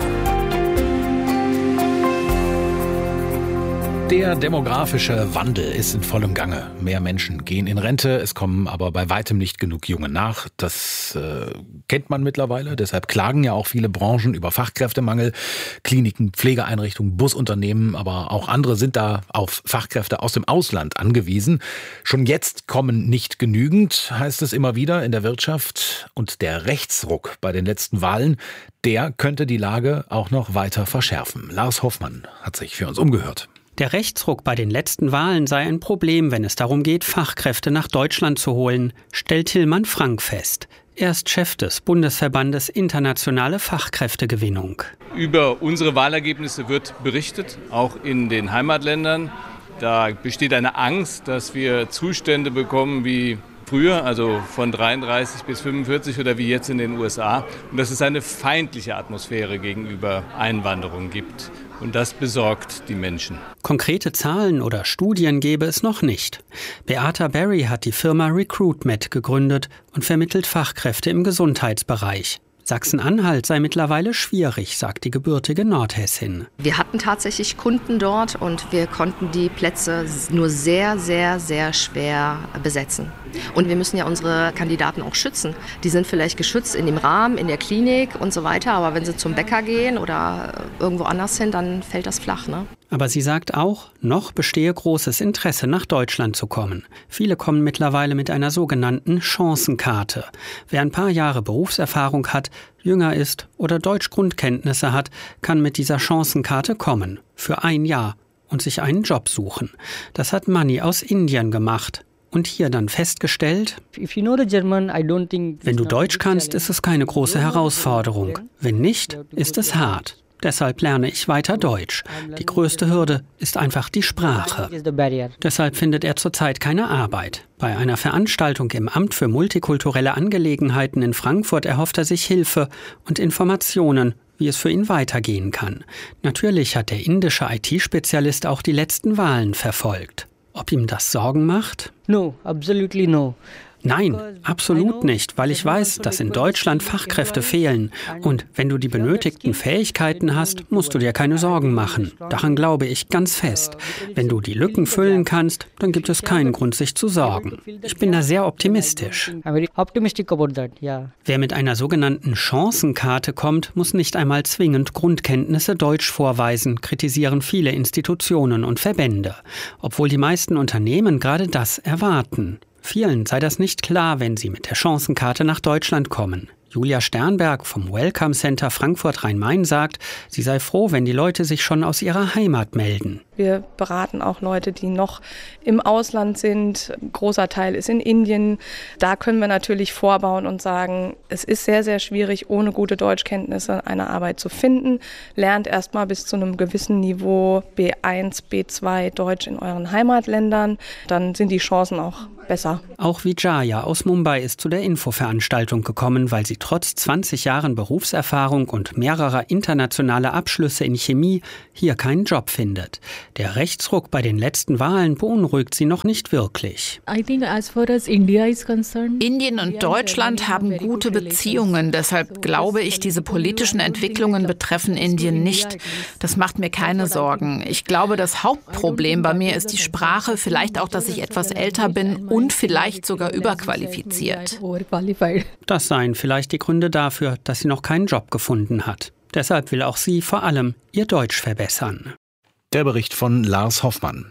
Speaker 3: Der demografische Wandel ist in vollem Gange. Mehr Menschen gehen in Rente, es kommen aber bei weitem nicht genug Junge nach. Das äh, kennt man mittlerweile, deshalb klagen ja auch viele Branchen über Fachkräftemangel. Kliniken, Pflegeeinrichtungen, Busunternehmen, aber auch andere sind da auf Fachkräfte aus dem Ausland angewiesen. Schon jetzt kommen nicht genügend, heißt es immer wieder in der Wirtschaft. Und der Rechtsruck bei den letzten Wahlen, der könnte die Lage auch noch weiter verschärfen. Lars Hoffmann hat sich für uns umgehört.
Speaker 18: Der Rechtsruck bei den letzten Wahlen sei ein Problem, wenn es darum geht, Fachkräfte nach Deutschland zu holen, stellt Tillmann Frank fest. Er ist Chef des Bundesverbandes Internationale Fachkräftegewinnung.
Speaker 19: Über unsere Wahlergebnisse wird berichtet, auch in den Heimatländern. Da besteht eine Angst, dass wir Zustände bekommen wie früher, also von dreiunddreißig bis fünfundvierzig oder wie jetzt in den U S A. Und dass es eine feindliche Atmosphäre gegenüber Einwanderung gibt. Und das besorgt die Menschen.
Speaker 18: Konkrete Zahlen oder Studien gäbe es noch nicht. Beata Berry hat die Firma Recruitmet gegründet und vermittelt Fachkräfte im Gesundheitsbereich. Sachsen-Anhalt sei mittlerweile schwierig, sagt die gebürtige Nordhessin.
Speaker 20: Wir hatten tatsächlich Kunden dort und wir konnten die Plätze nur sehr, sehr, sehr schwer besetzen. Und wir müssen ja unsere Kandidaten auch schützen. Die sind vielleicht geschützt in dem Rahmen, in der Klinik und so weiter, aber wenn sie zum Bäcker gehen oder irgendwo anders hin, dann fällt das flach, ne?
Speaker 18: Aber sie sagt auch, noch bestehe großes Interesse, nach Deutschland zu kommen. Viele kommen mittlerweile mit einer sogenannten Chancenkarte. Wer ein paar Jahre Berufserfahrung hat, jünger ist oder Deutschgrundkenntnisse hat, kann mit dieser Chancenkarte kommen. Für ein Jahr und sich einen Job suchen. Das hat Mani aus Indien gemacht. Und hier dann festgestellt, wenn du Deutsch kannst, ist es keine große Herausforderung. Wenn nicht, ist es hart. Deshalb lerne ich weiter Deutsch. Die größte Hürde ist einfach die Sprache. Deshalb findet er zurzeit keine Arbeit. Bei einer Veranstaltung im Amt für multikulturelle Angelegenheiten in Frankfurt erhofft er sich Hilfe und Informationen, wie es für ihn weitergehen kann. Natürlich hat der indische I T-Spezialist auch die letzten Wahlen verfolgt. Ob ihm das Sorgen macht?
Speaker 21: No, absolutely no.
Speaker 18: Nein, absolut nicht, weil ich weiß, dass in Deutschland Fachkräfte fehlen. Und wenn du die benötigten Fähigkeiten hast, musst du dir keine Sorgen machen. Daran glaube ich ganz fest. Wenn du die Lücken füllen kannst, dann gibt es keinen Grund, sich zu sorgen. Ich bin da sehr optimistisch. Wer mit einer sogenannten Chancenkarte kommt, muss nicht einmal zwingend Grundkenntnisse Deutsch vorweisen, kritisieren viele Institutionen und Verbände. Obwohl die meisten Unternehmen gerade das erwarten. Vielen sei das nicht klar, wenn sie mit der Chancenkarte nach Deutschland kommen. Julia Sternberg vom Welcome Center Frankfurt Rhein-Main sagt, sie sei froh, wenn die Leute sich schon aus ihrer Heimat melden.
Speaker 21: Wir beraten auch Leute, die noch im Ausland sind. Ein großer Teil ist in Indien. Da können wir natürlich vorbauen und sagen, es ist sehr, sehr schwierig, ohne gute Deutschkenntnisse eine Arbeit zu finden. Lernt erst mal bis zu einem gewissen Niveau B eins, B zwei Deutsch in euren Heimatländern. Dann sind die Chancen auch besser.
Speaker 18: Auch Vijaya aus Mumbai ist zu der Infoveranstaltung gekommen, weil sie trotz zwanzig Jahren Berufserfahrung und mehrerer internationaler Abschlüsse in Chemie hier keinen Job findet. Der Rechtsruck bei den letzten Wahlen beunruhigt sie noch nicht wirklich.
Speaker 22: Indien und Deutschland haben gute Beziehungen. Deshalb glaube ich, diese politischen Entwicklungen betreffen Indien nicht. Das macht mir keine Sorgen. Ich glaube, das Hauptproblem bei mir ist die Sprache, vielleicht auch, dass ich etwas älter bin und vielleicht sogar überqualifiziert.
Speaker 18: Das seien vielleicht die Gründe dafür, dass sie noch keinen Job gefunden hat. Deshalb will auch sie vor allem ihr Deutsch verbessern.
Speaker 3: Der Bericht von Lars Hoffmann.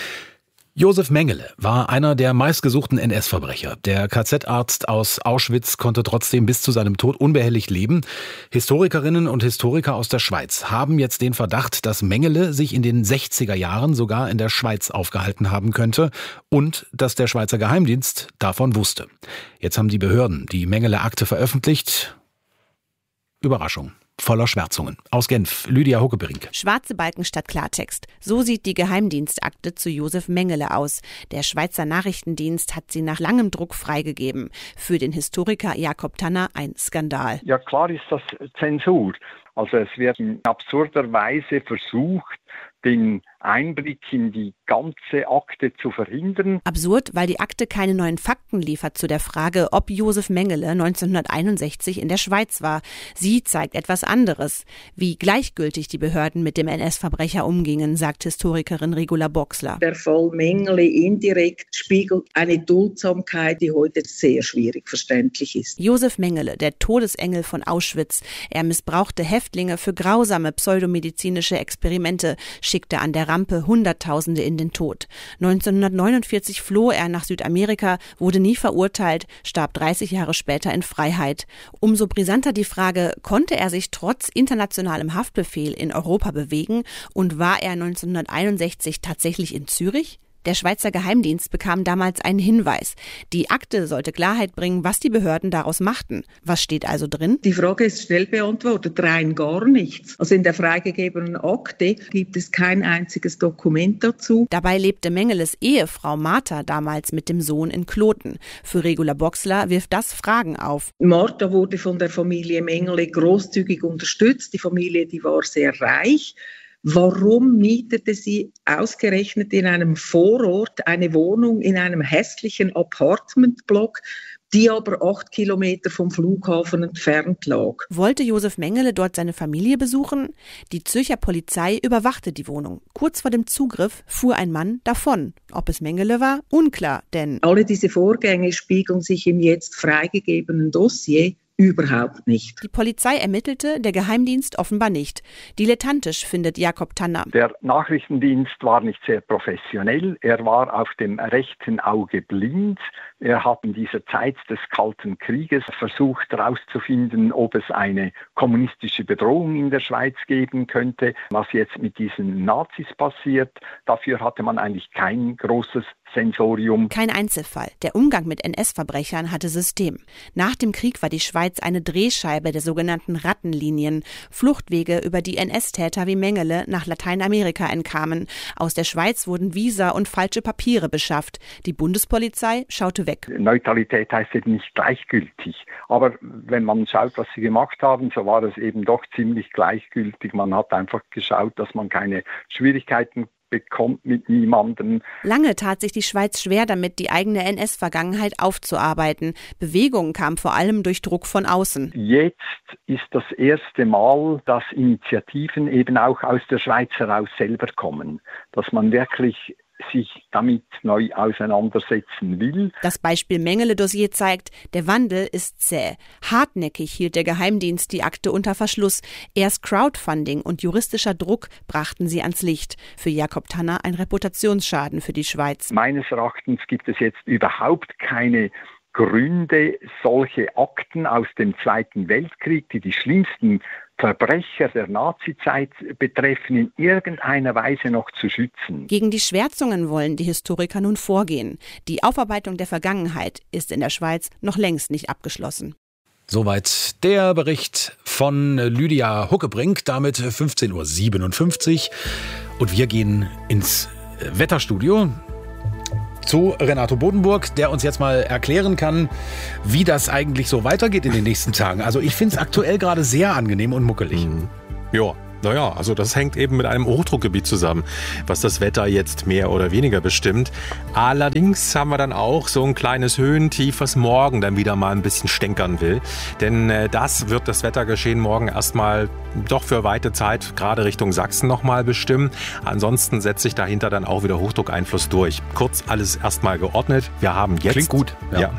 Speaker 3: Josef Mengele war einer der meistgesuchten N S-Verbrecher. Der K Z-Arzt aus Auschwitz konnte trotzdem bis zu seinem Tod unbehelligt leben. Historikerinnen und Historiker aus der Schweiz haben jetzt den Verdacht, dass Mengele sich in den sechziger Jahren sogar in der Schweiz aufgehalten haben könnte und dass der Schweizer Geheimdienst davon wusste. Jetzt haben die Behörden die Mengele-Akte veröffentlicht. Überraschung. Voller Schwärzungen. Aus Genf, Lydia Huckebrink.
Speaker 23: Schwarze Balken statt Klartext. So sieht die Geheimdienstakte zu Josef Mengele aus. Der Schweizer Nachrichtendienst hat sie nach langem Druck freigegeben. Für den Historiker Jakob Tanner ein Skandal.
Speaker 24: Ja, klar ist das Zensur. Also es wird in absurder Weise versucht, den Einblick in die ganze Akte zu verhindern.
Speaker 23: Absurd, weil die Akte keine neuen Fakten liefert zu der Frage, ob Josef Mengele neunzehnhunderteinundsechzig in der Schweiz war. Sie zeigt etwas anderes. Wie gleichgültig die Behörden mit dem N S-Verbrecher umgingen, sagt Historikerin Regula Boxler.
Speaker 25: Der Fall Mengele indirekt spiegelt eine Duldsamkeit, die heute sehr schwierig verständlich ist.
Speaker 23: Josef Mengele, der Todesengel von Auschwitz. Er missbrauchte Häftlinge für grausame pseudomedizinische Experimente, schickte an der Rampe Hunderttausende in den Tod. neunzehnhundertneunundvierzig floh er nach Südamerika, wurde nie verurteilt, starb dreißig Jahre später in Freiheit. Umso brisanter die Frage, konnte er sich trotz internationalem Haftbefehl in Europa bewegen und war er neunzehnhunderteinundsechzig tatsächlich in Zürich? Der Schweizer Geheimdienst bekam damals einen Hinweis. Die Akte sollte Klarheit bringen, was die Behörden daraus machten. Was steht also drin?
Speaker 25: Die Frage ist schnell beantwortet, rein gar nichts. Also in der freigegebenen Akte gibt es kein einziges Dokument dazu.
Speaker 23: Dabei lebte Mengeles Ehefrau Martha damals mit dem Sohn in Kloten. Für Regula Boxler wirft das Fragen auf.
Speaker 25: Martha wurde von der Familie Mengele großzügig unterstützt. Die Familie, die war sehr reich. Warum mietete sie ausgerechnet in einem Vorort eine Wohnung in einem hässlichen Apartmentblock, die aber acht Kilometer vom Flughafen entfernt lag?
Speaker 23: Wollte Josef Mengele dort seine Familie besuchen? Die Zürcher Polizei überwachte die Wohnung. Kurz vor dem Zugriff fuhr ein Mann davon. Ob es Mengele war? Unklar, denn
Speaker 25: alle diese Vorgänge spiegeln sich im jetzt freigegebenen Dossier überhaupt nicht.
Speaker 23: Die Polizei ermittelte, der Geheimdienst offenbar nicht. Dilettantisch findet Jakob Tanner.
Speaker 24: Der Nachrichtendienst war nicht sehr professionell. Er war auf dem rechten Auge blind. Er hat in dieser Zeit des Kalten Krieges versucht herauszufinden, ob es eine kommunistische Bedrohung in der Schweiz geben könnte. Was jetzt mit diesen Nazis passiert, dafür hatte man eigentlich kein großes Sensorium.
Speaker 23: Kein Einzelfall. Der Umgang mit N S-Verbrechern hatte System. Nach dem Krieg war die Schweiz eine Drehscheibe der sogenannten Rattenlinien. Fluchtwege, über die N S-Täter wie Mengele nach Lateinamerika entkamen. Aus der Schweiz wurden Visa und falsche Papiere beschafft. Die Bundespolizei schaute weg.
Speaker 24: Neutralität heißt eben nicht gleichgültig. Aber wenn man schaut, was sie gemacht haben, so war es eben doch ziemlich gleichgültig. Man hat einfach geschaut, dass man keine Schwierigkeiten bekommt mit niemandem.
Speaker 23: Lange tat sich die Schweiz schwer damit, die eigene N S-Vergangenheit aufzuarbeiten. Bewegung kam vor allem durch Druck von außen.
Speaker 24: Jetzt ist das erste Mal, dass Initiativen eben auch aus der Schweiz heraus selber kommen, dass man wirklich sich damit neu auseinandersetzen will.
Speaker 23: Das Beispiel Mengele-Dossier zeigt, der Wandel ist zäh. Hartnäckig hielt der Geheimdienst die Akte unter Verschluss. Erst Crowdfunding und juristischer Druck brachten sie ans Licht. Für Jakob Tanner ein Reputationsschaden für die Schweiz.
Speaker 24: Meines Erachtens gibt es jetzt überhaupt keine Gründe, solche Akten aus dem Zweiten Weltkrieg, die die schlimmsten Verbrecher der Nazizeit betreffen, in irgendeiner Weise noch zu schützen.
Speaker 23: Gegen die Schwärzungen wollen die Historiker nun vorgehen. Die Aufarbeitung der Vergangenheit ist in der Schweiz noch längst nicht abgeschlossen.
Speaker 3: Soweit der Bericht von Lydia Huckebrink, damit fünfzehn Uhr siebenundfünfzig. Und wir gehen ins Wetterstudio zu Renato Bodenburg, der uns jetzt mal erklären kann, wie das eigentlich so weitergeht in den nächsten Tagen. Also ich finde es aktuell gerade sehr angenehm und muckelig.
Speaker 8: Mhm. Ja. Naja, also das hängt eben mit einem Hochdruckgebiet zusammen, was das Wetter jetzt mehr oder weniger bestimmt. Allerdings haben wir dann auch so ein kleines Höhentief, was morgen dann wieder mal ein bisschen stänkern will. Denn äh, das wird das Wettergeschehen morgen erstmal doch für weite Zeit gerade Richtung Sachsen nochmal bestimmen. Ansonsten setzt sich dahinter dann auch wieder Hochdruckeinfluss durch. Kurz alles erstmal geordnet. Wir haben jetzt...
Speaker 3: Klingt gut.
Speaker 8: Ja. ja.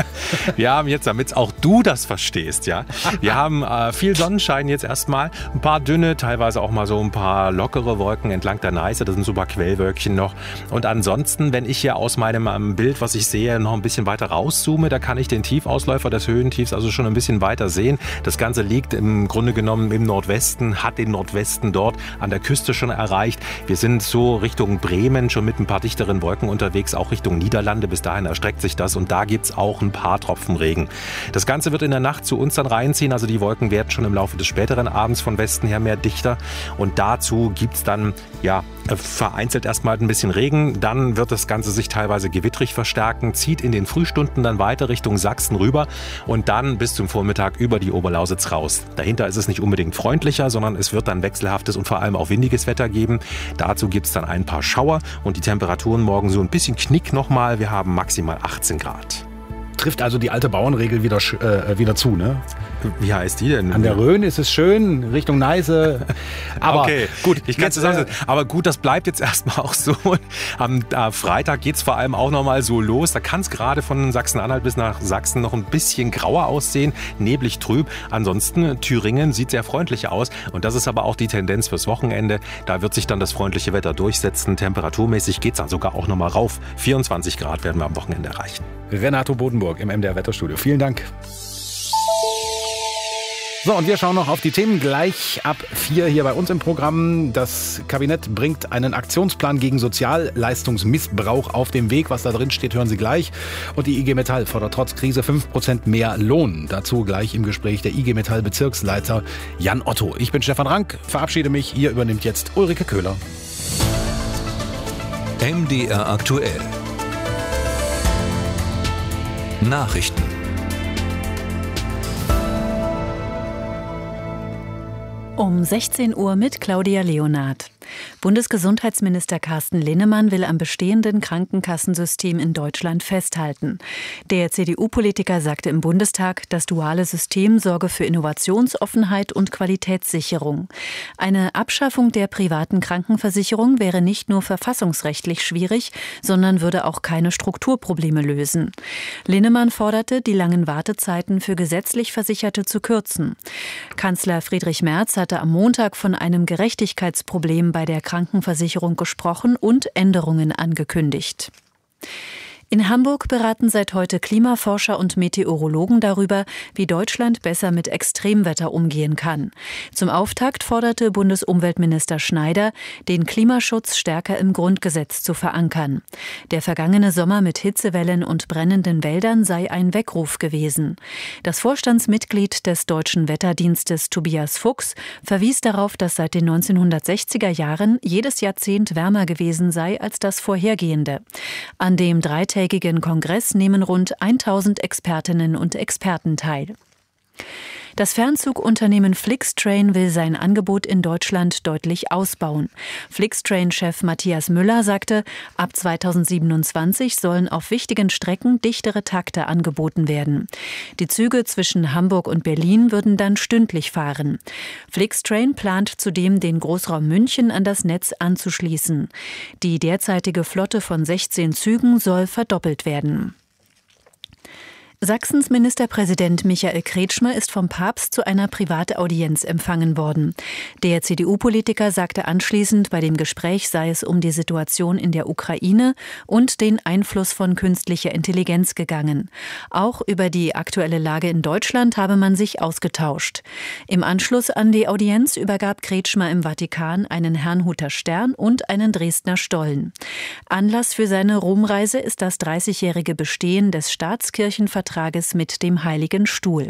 Speaker 8: Wir haben jetzt, damit auch du das verstehst, ja. Wir haben äh, viel Sonnenschein jetzt erstmal, ein paar dünne, teilweise auch mal so ein paar lockere Wolken entlang der Neiße. Das sind so ein paar Quellwölkchen noch. Und ansonsten, wenn ich hier aus meinem ähm, Bild, was ich sehe, noch ein bisschen weiter rauszoome, da kann ich den Tiefausläufer des Höhentiefs also schon ein bisschen weiter sehen. Das Ganze liegt im Grunde genommen im Nordwesten, hat den Nordwesten dort an der Küste schon erreicht. Wir sind so Richtung Bremen schon mit ein paar dichteren Wolken unterwegs, auch Richtung Niederlande. Bis dahin erstreckt sich das und da gibt es auch ein paar Tropfen Regen. Das Ganze wird in der Nacht zu uns dann reinziehen. Also die Wolken werden schon im Laufe des späteren Abends von Westen her mehr dichter. Und dazu gibt es dann ja vereinzelt erstmal ein bisschen Regen. Dann wird das Ganze sich teilweise gewittrig verstärken, zieht in den Frühstunden dann weiter Richtung Sachsen rüber und dann bis zum Vormittag über die Oberlausitz raus. Dahinter ist es nicht unbedingt freundlicher, sondern es wird dann wechselhaftes und vor allem auch windiges Wetter geben. Dazu gibt es dann ein paar Schauer und die Temperaturen morgen so ein bisschen knick nochmal. Wir haben maximal achtzehn Grad.
Speaker 3: Trifft also die alte Bauernregel wieder, äh, wieder zu, ne?
Speaker 8: Wie heißt die denn?
Speaker 3: An der Rhön ist es schön, Richtung Neiße. Aber
Speaker 8: okay, gut, ich kann es zusammensetzen. Aber gut, das bleibt jetzt erstmal auch so. Am äh, Freitag geht es vor allem auch nochmal so los. Da kann es gerade von Sachsen-Anhalt bis nach Sachsen noch ein bisschen grauer aussehen, neblig trüb. Ansonsten, Thüringen sieht sehr freundlich aus. Und das ist aber auch die Tendenz fürs Wochenende. Da wird sich dann das freundliche Wetter durchsetzen. Temperaturmäßig geht es dann sogar auch nochmal rauf. vierundzwanzig Grad werden wir am Wochenende erreichen.
Speaker 3: Renato Bodenburg im M D R Wetterstudio. Vielen Dank. So, und wir schauen noch auf die Themen gleich ab vier hier bei uns im Programm. Das Kabinett bringt einen Aktionsplan gegen Sozialleistungsmissbrauch auf den Weg. Was da drin steht, hören Sie gleich. Und die I G Metall fordert trotz Krise fünf Prozent mehr Lohn. Dazu gleich im Gespräch der I G Metall Bezirksleiter Jan Otto. Ich bin Stefan Rank, verabschiede mich. Hier übernimmt jetzt Ulrike Köhler.
Speaker 9: M D R aktuell. Nachrichten.
Speaker 11: Um sechzehn Uhr mit Claudia Leonhardt. Bundesgesundheitsminister Carsten Linnemann will am bestehenden Krankenkassensystem in Deutschland festhalten. Der C D U-Politiker sagte im Bundestag, das duale System sorge für Innovationsoffenheit und Qualitätssicherung. Eine Abschaffung der privaten Krankenversicherung wäre nicht nur verfassungsrechtlich schwierig, sondern würde auch keine Strukturprobleme lösen. Linnemann forderte, die langen Wartezeiten für gesetzlich Versicherte zu kürzen. Kanzler Friedrich Merz hatte am Montag von einem Gerechtigkeitsproblem bei der Krankenversicherung gesprochen und Änderungen angekündigt. In Hamburg beraten seit heute Klimaforscher und Meteorologen darüber, wie Deutschland besser mit Extremwetter umgehen kann. Zum Auftakt forderte Bundesumweltminister Schneider, den Klimaschutz stärker im Grundgesetz zu verankern. Der vergangene Sommer mit Hitzewellen und brennenden Wäldern sei ein Weckruf gewesen. Das Vorstandsmitglied des Deutschen Wetterdienstes Tobias Fuchs verwies darauf, dass seit den neunzehnhundertsechziger Jahren jedes Jahrzehnt wärmer gewesen sei als das vorhergehende. An dem dreitägigen Kongress nehmen rund tausend Expertinnen und Experten teil. Das Fernzugunternehmen Flixtrain will sein Angebot in Deutschland deutlich ausbauen. Flixtrain-Chef Matthias Müller sagte, ab zweitausendsiebenundzwanzig sollen auf wichtigen Strecken dichtere Takte angeboten werden. Die Züge zwischen Hamburg und Berlin würden dann stündlich fahren. Flixtrain plant zudem, den Großraum München an das Netz anzuschließen. Die derzeitige Flotte von sechzehn Zügen soll verdoppelt werden. Sachsens Ministerpräsident Michael Kretschmer ist vom Papst zu einer Privataudienz empfangen worden. Der C D U-Politiker sagte anschließend, bei dem Gespräch sei es um die Situation in der Ukraine und den Einfluss von künstlicher Intelligenz gegangen. Auch über die aktuelle Lage in Deutschland habe man sich ausgetauscht. Im Anschluss an die Audienz übergab Kretschmer im Vatikan einen Herrnhuter Stern und einen Dresdner Stollen. Anlass für seine Romreise ist das dreißigjährige Bestehen des Staatskirchenvertrags mit dem Heiligen Stuhl.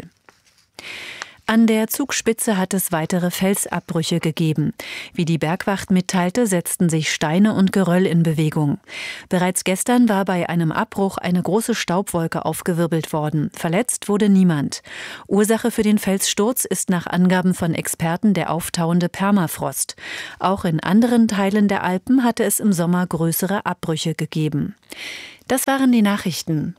Speaker 11: An der Zugspitze hat es weitere Felsabbrüche gegeben. Wie die Bergwacht mitteilte, setzten sich Steine und Geröll in Bewegung. Bereits gestern war bei einem Abbruch eine große Staubwolke aufgewirbelt worden. Verletzt wurde niemand. Ursache für den Felssturz ist nach Angaben von Experten der auftauende Permafrost. Auch in anderen Teilen der Alpen hatte es im Sommer größere Abbrüche gegeben. Das waren die Nachrichten.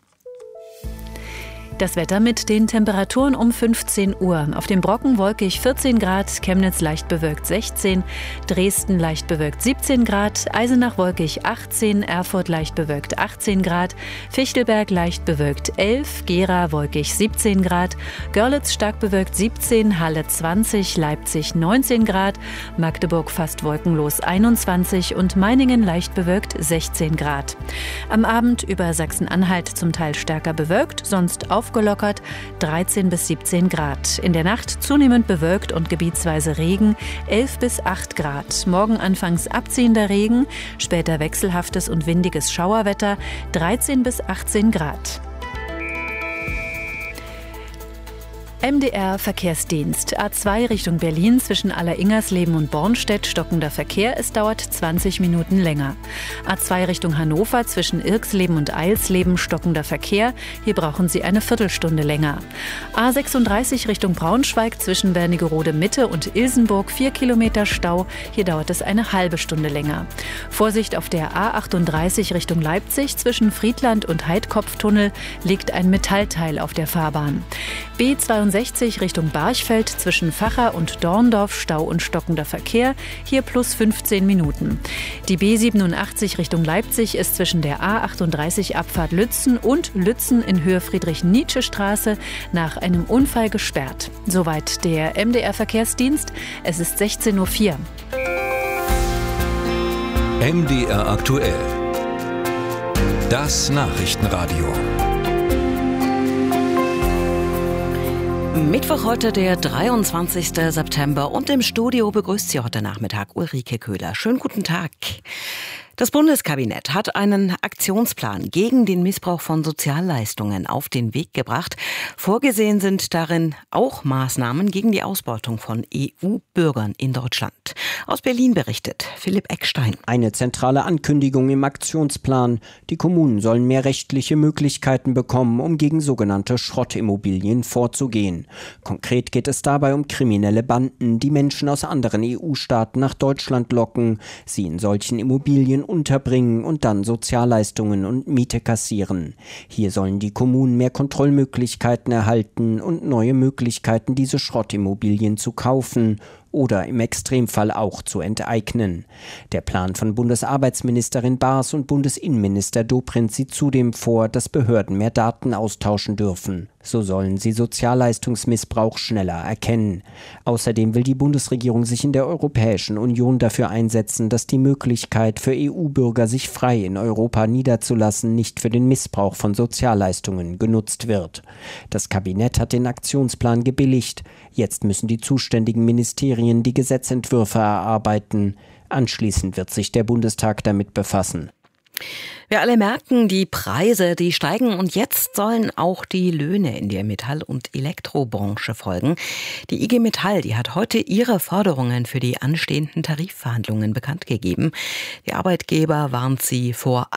Speaker 11: Das Wetter mit den Temperaturen um fünfzehn Uhr. Auf dem Brocken wolkig vierzehn Grad, Chemnitz leicht bewölkt sechzehn, Dresden leicht bewölkt siebzehn Grad, Eisenach wolkig achtzehn, Erfurt leicht bewölkt achtzehn Grad, Fichtelberg leicht bewölkt elf, Gera wolkig siebzehn Grad, Görlitz stark bewölkt siebzehn, Halle zwanzig, Leipzig neunzehn Grad, Magdeburg fast wolkenlos einundzwanzig und Meiningen leicht bewölkt sechzehn Grad. Am Abend über Sachsen-Anhalt zum Teil stärker bewölkt, sonst auf aufgelockert, dreizehn bis siebzehn Grad. In der Nacht zunehmend bewölkt und gebietsweise Regen, elf bis acht Grad. Morgen anfangs abziehender Regen, später wechselhaftes und windiges Schauerwetter, dreizehn bis achtzehn Grad. M D R Verkehrsdienst. A zwei Richtung Berlin zwischen Allersingersleben und Bornstedt stockender Verkehr. Es dauert zwanzig Minuten länger. A zwei Richtung Hannover zwischen Irksleben und Eilsleben stockender Verkehr. Hier brauchen Sie eine Viertelstunde länger. A sechsunddreißig Richtung Braunschweig zwischen Wernigerode Mitte und Ilsenburg vier Kilometer Stau. Hier dauert es eine halbe Stunde länger. Vorsicht auf der A achtunddreißig Richtung Leipzig zwischen Friedland und Heidkopftunnel liegt ein Metallteil auf der Fahrbahn. B zweiundsechzig Richtung Barchfeld zwischen Vacha und Dorndorf Stau und stockender Verkehr, hier plus fünfzehn Minuten. Die B siebenundachtzig Richtung Leipzig ist zwischen der A achtunddreißig Abfahrt Lützen und Lützen in Höhe Friedrich-Nietzsche-Straße nach einem Unfall gesperrt. Soweit der M D R Verkehrsdienst. Es ist sechzehn Uhr vier.
Speaker 9: M D R aktuell. Das Nachrichtenradio.
Speaker 1: Mittwoch heute, der dreiundzwanzigster September, und im Studio begrüßt Sie heute Nachmittag Ulrike Köhler. Schönen guten Tag. Das Bundeskabinett hat einen Aktionsplan gegen den Missbrauch von Sozialleistungen auf den Weg gebracht. Vorgesehen sind darin auch Maßnahmen gegen die Ausbeutung von E U-Bürgern in Deutschland. Aus Berlin berichtet Philipp Eckstein.
Speaker 2: Eine zentrale Ankündigung im Aktionsplan. Die Kommunen sollen mehr rechtliche Möglichkeiten bekommen, um gegen sogenannte Schrottimmobilien vorzugehen. Konkret geht es dabei um kriminelle Banden, die Menschen aus anderen E U-Staaten nach Deutschland locken, sie in solchen Immobilien unterbringen und dann Sozialleistungen und Miete kassieren. Hier sollen die Kommunen mehr Kontrollmöglichkeiten erhalten und neue Möglichkeiten, diese Schrottimmobilien zu kaufen oder im Extremfall auch zu enteignen. Der Plan von Bundesarbeitsministerin Baas und Bundesinnenminister Dobrindt sieht zudem vor, dass Behörden mehr Daten austauschen dürfen. So sollen sie Sozialleistungsmissbrauch schneller erkennen. Außerdem will die Bundesregierung sich in der Europäischen Union dafür einsetzen, dass die Möglichkeit für E U-Bürger, sich frei in Europa niederzulassen, nicht für den Missbrauch von Sozialleistungen genutzt wird. Das Kabinett hat den Aktionsplan gebilligt. Jetzt müssen die zuständigen Ministerien die Gesetzentwürfe erarbeiten. Anschließend wird sich der Bundestag damit befassen.
Speaker 1: Wir alle merken, die Preise, die steigen, und jetzt sollen auch die Löhne in der Metall- und Elektrobranche folgen. Die I G Metall, die hat heute ihre Forderungen für die anstehenden Tarifverhandlungen bekannt gegeben. Die Arbeitgeber warnt sie vor einer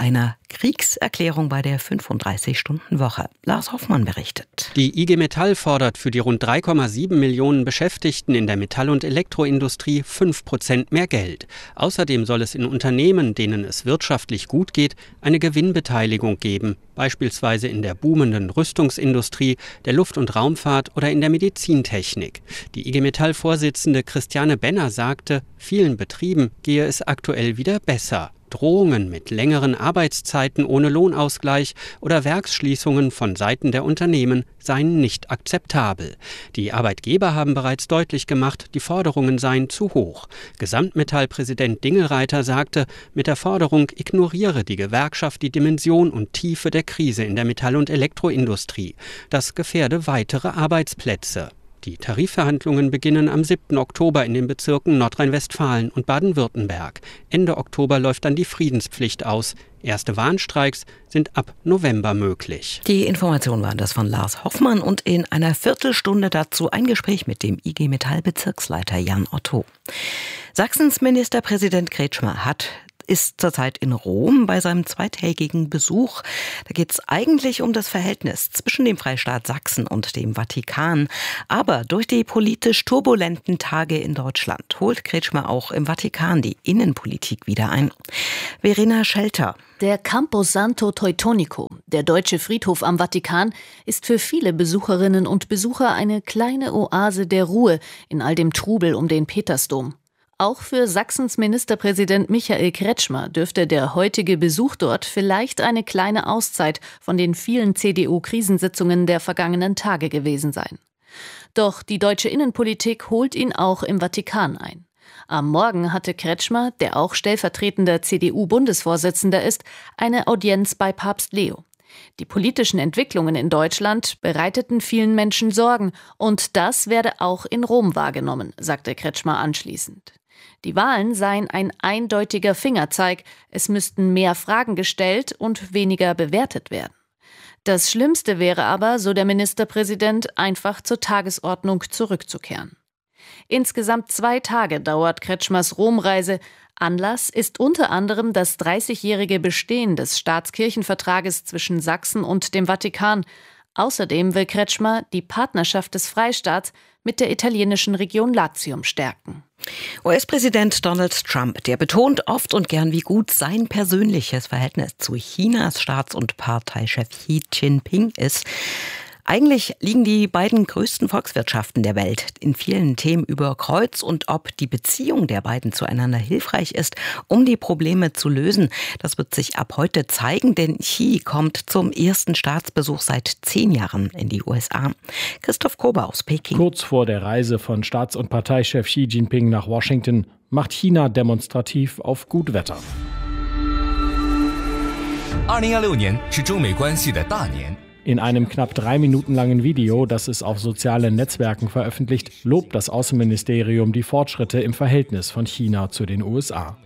Speaker 1: Kriegserklärung bei der fünfunddreißig-Stunden-Woche. Lars Hoffmann berichtet.
Speaker 18: Die I G Metall fordert für die rund drei Komma sieben Millionen Beschäftigten in der Metall- und Elektroindustrie fünf Prozent mehr Geld. Außerdem soll es in Unternehmen, denen es wirtschaftlich gut geht, eine Gewinnbeteiligung geben, beispielsweise in der boomenden Rüstungsindustrie, der Luft- und Raumfahrt oder in der Medizintechnik. Die I G Metall-Vorsitzende Christiane Benner sagte, vielen Betrieben gehe es aktuell wieder besser. Drohungen mit längeren Arbeitszeiten ohne Lohnausgleich oder Werksschließungen von Seiten der Unternehmen seien nicht akzeptabel. Die Arbeitgeber haben bereits deutlich gemacht, die Forderungen seien zu hoch. Gesamtmetall-Präsident Dingelreiter sagte, mit der Forderung ignoriere die Gewerkschaft die Dimension und Tiefe der Krise in der Metall- und Elektroindustrie. Das gefährde weitere Arbeitsplätze. Die Tarifverhandlungen beginnen am siebten Oktober in den Bezirken Nordrhein-Westfalen und Baden-Württemberg. Ende Oktober läuft dann die Friedenspflicht aus. Erste Warnstreiks sind ab November möglich.
Speaker 1: Die Information war das von Lars Hoffmann und in einer Viertelstunde dazu ein Gespräch mit dem I G Metall-Bezirksleiter Jan Otto. Sachsens Ministerpräsident Kretschmer hat ist zurzeit in Rom bei seinem zweitägigen Besuch. Da geht es eigentlich um das Verhältnis zwischen dem Freistaat Sachsen und dem Vatikan. Aber durch die politisch turbulenten Tage in Deutschland holt Kretschmer auch im Vatikan die Innenpolitik wieder ein. Verena Schelter.
Speaker 4: Der Campo Santo Teutonico, der deutsche Friedhof am Vatikan, ist für viele Besucherinnen und Besucher eine kleine Oase der Ruhe in all dem Trubel um den Petersdom. Auch für Sachsens Ministerpräsident Michael Kretschmer dürfte der heutige Besuch dort vielleicht eine kleine Auszeit von den vielen C D U-Krisensitzungen der vergangenen Tage gewesen sein. Doch die deutsche Innenpolitik holt ihn auch im Vatikan ein. Am Morgen hatte Kretschmer, der auch stellvertretender C D U-Bundesvorsitzender ist, eine Audienz bei Papst Leo. Die politischen Entwicklungen in Deutschland bereiteten vielen Menschen Sorgen und das werde auch in Rom wahrgenommen, sagte Kretschmer anschließend. Die Wahlen seien ein eindeutiger Fingerzeig, es müssten mehr Fragen gestellt und weniger bewertet werden. Das Schlimmste wäre aber, so der Ministerpräsident, einfach zur Tagesordnung zurückzukehren. Insgesamt zwei Tage dauert Kretschmers Romreise. Anlass ist unter anderem das dreißigjährige Bestehen des Staatskirchenvertrages zwischen Sachsen und dem Vatikan. Außerdem will Kretschmer die Partnerschaft des Freistaats mit der italienischen Region Latium stärken.
Speaker 1: U S-Präsident Donald Trump, der betont oft und gern, wie gut sein persönliches Verhältnis zu Chinas Staats- und Parteichef Xi Jinping ist. Eigentlich liegen die beiden größten Volkswirtschaften der Welt in vielen Themen über Kreuz und ob die Beziehung der beiden zueinander hilfreich ist, um die Probleme zu lösen, das wird sich ab heute zeigen, denn Xi kommt zum ersten Staatsbesuch seit zehn Jahren in die U S A. Christoph Kober aus Peking.
Speaker 5: Kurz vor der Reise von Staats- und Parteichef Xi Jinping nach Washington macht China demonstrativ auf gut Wetter. In einem knapp drei Minuten langen Video, das es auf sozialen Netzwerken veröffentlicht, lobt das Außenministerium die Fortschritte im Verhältnis von China zu den U S A.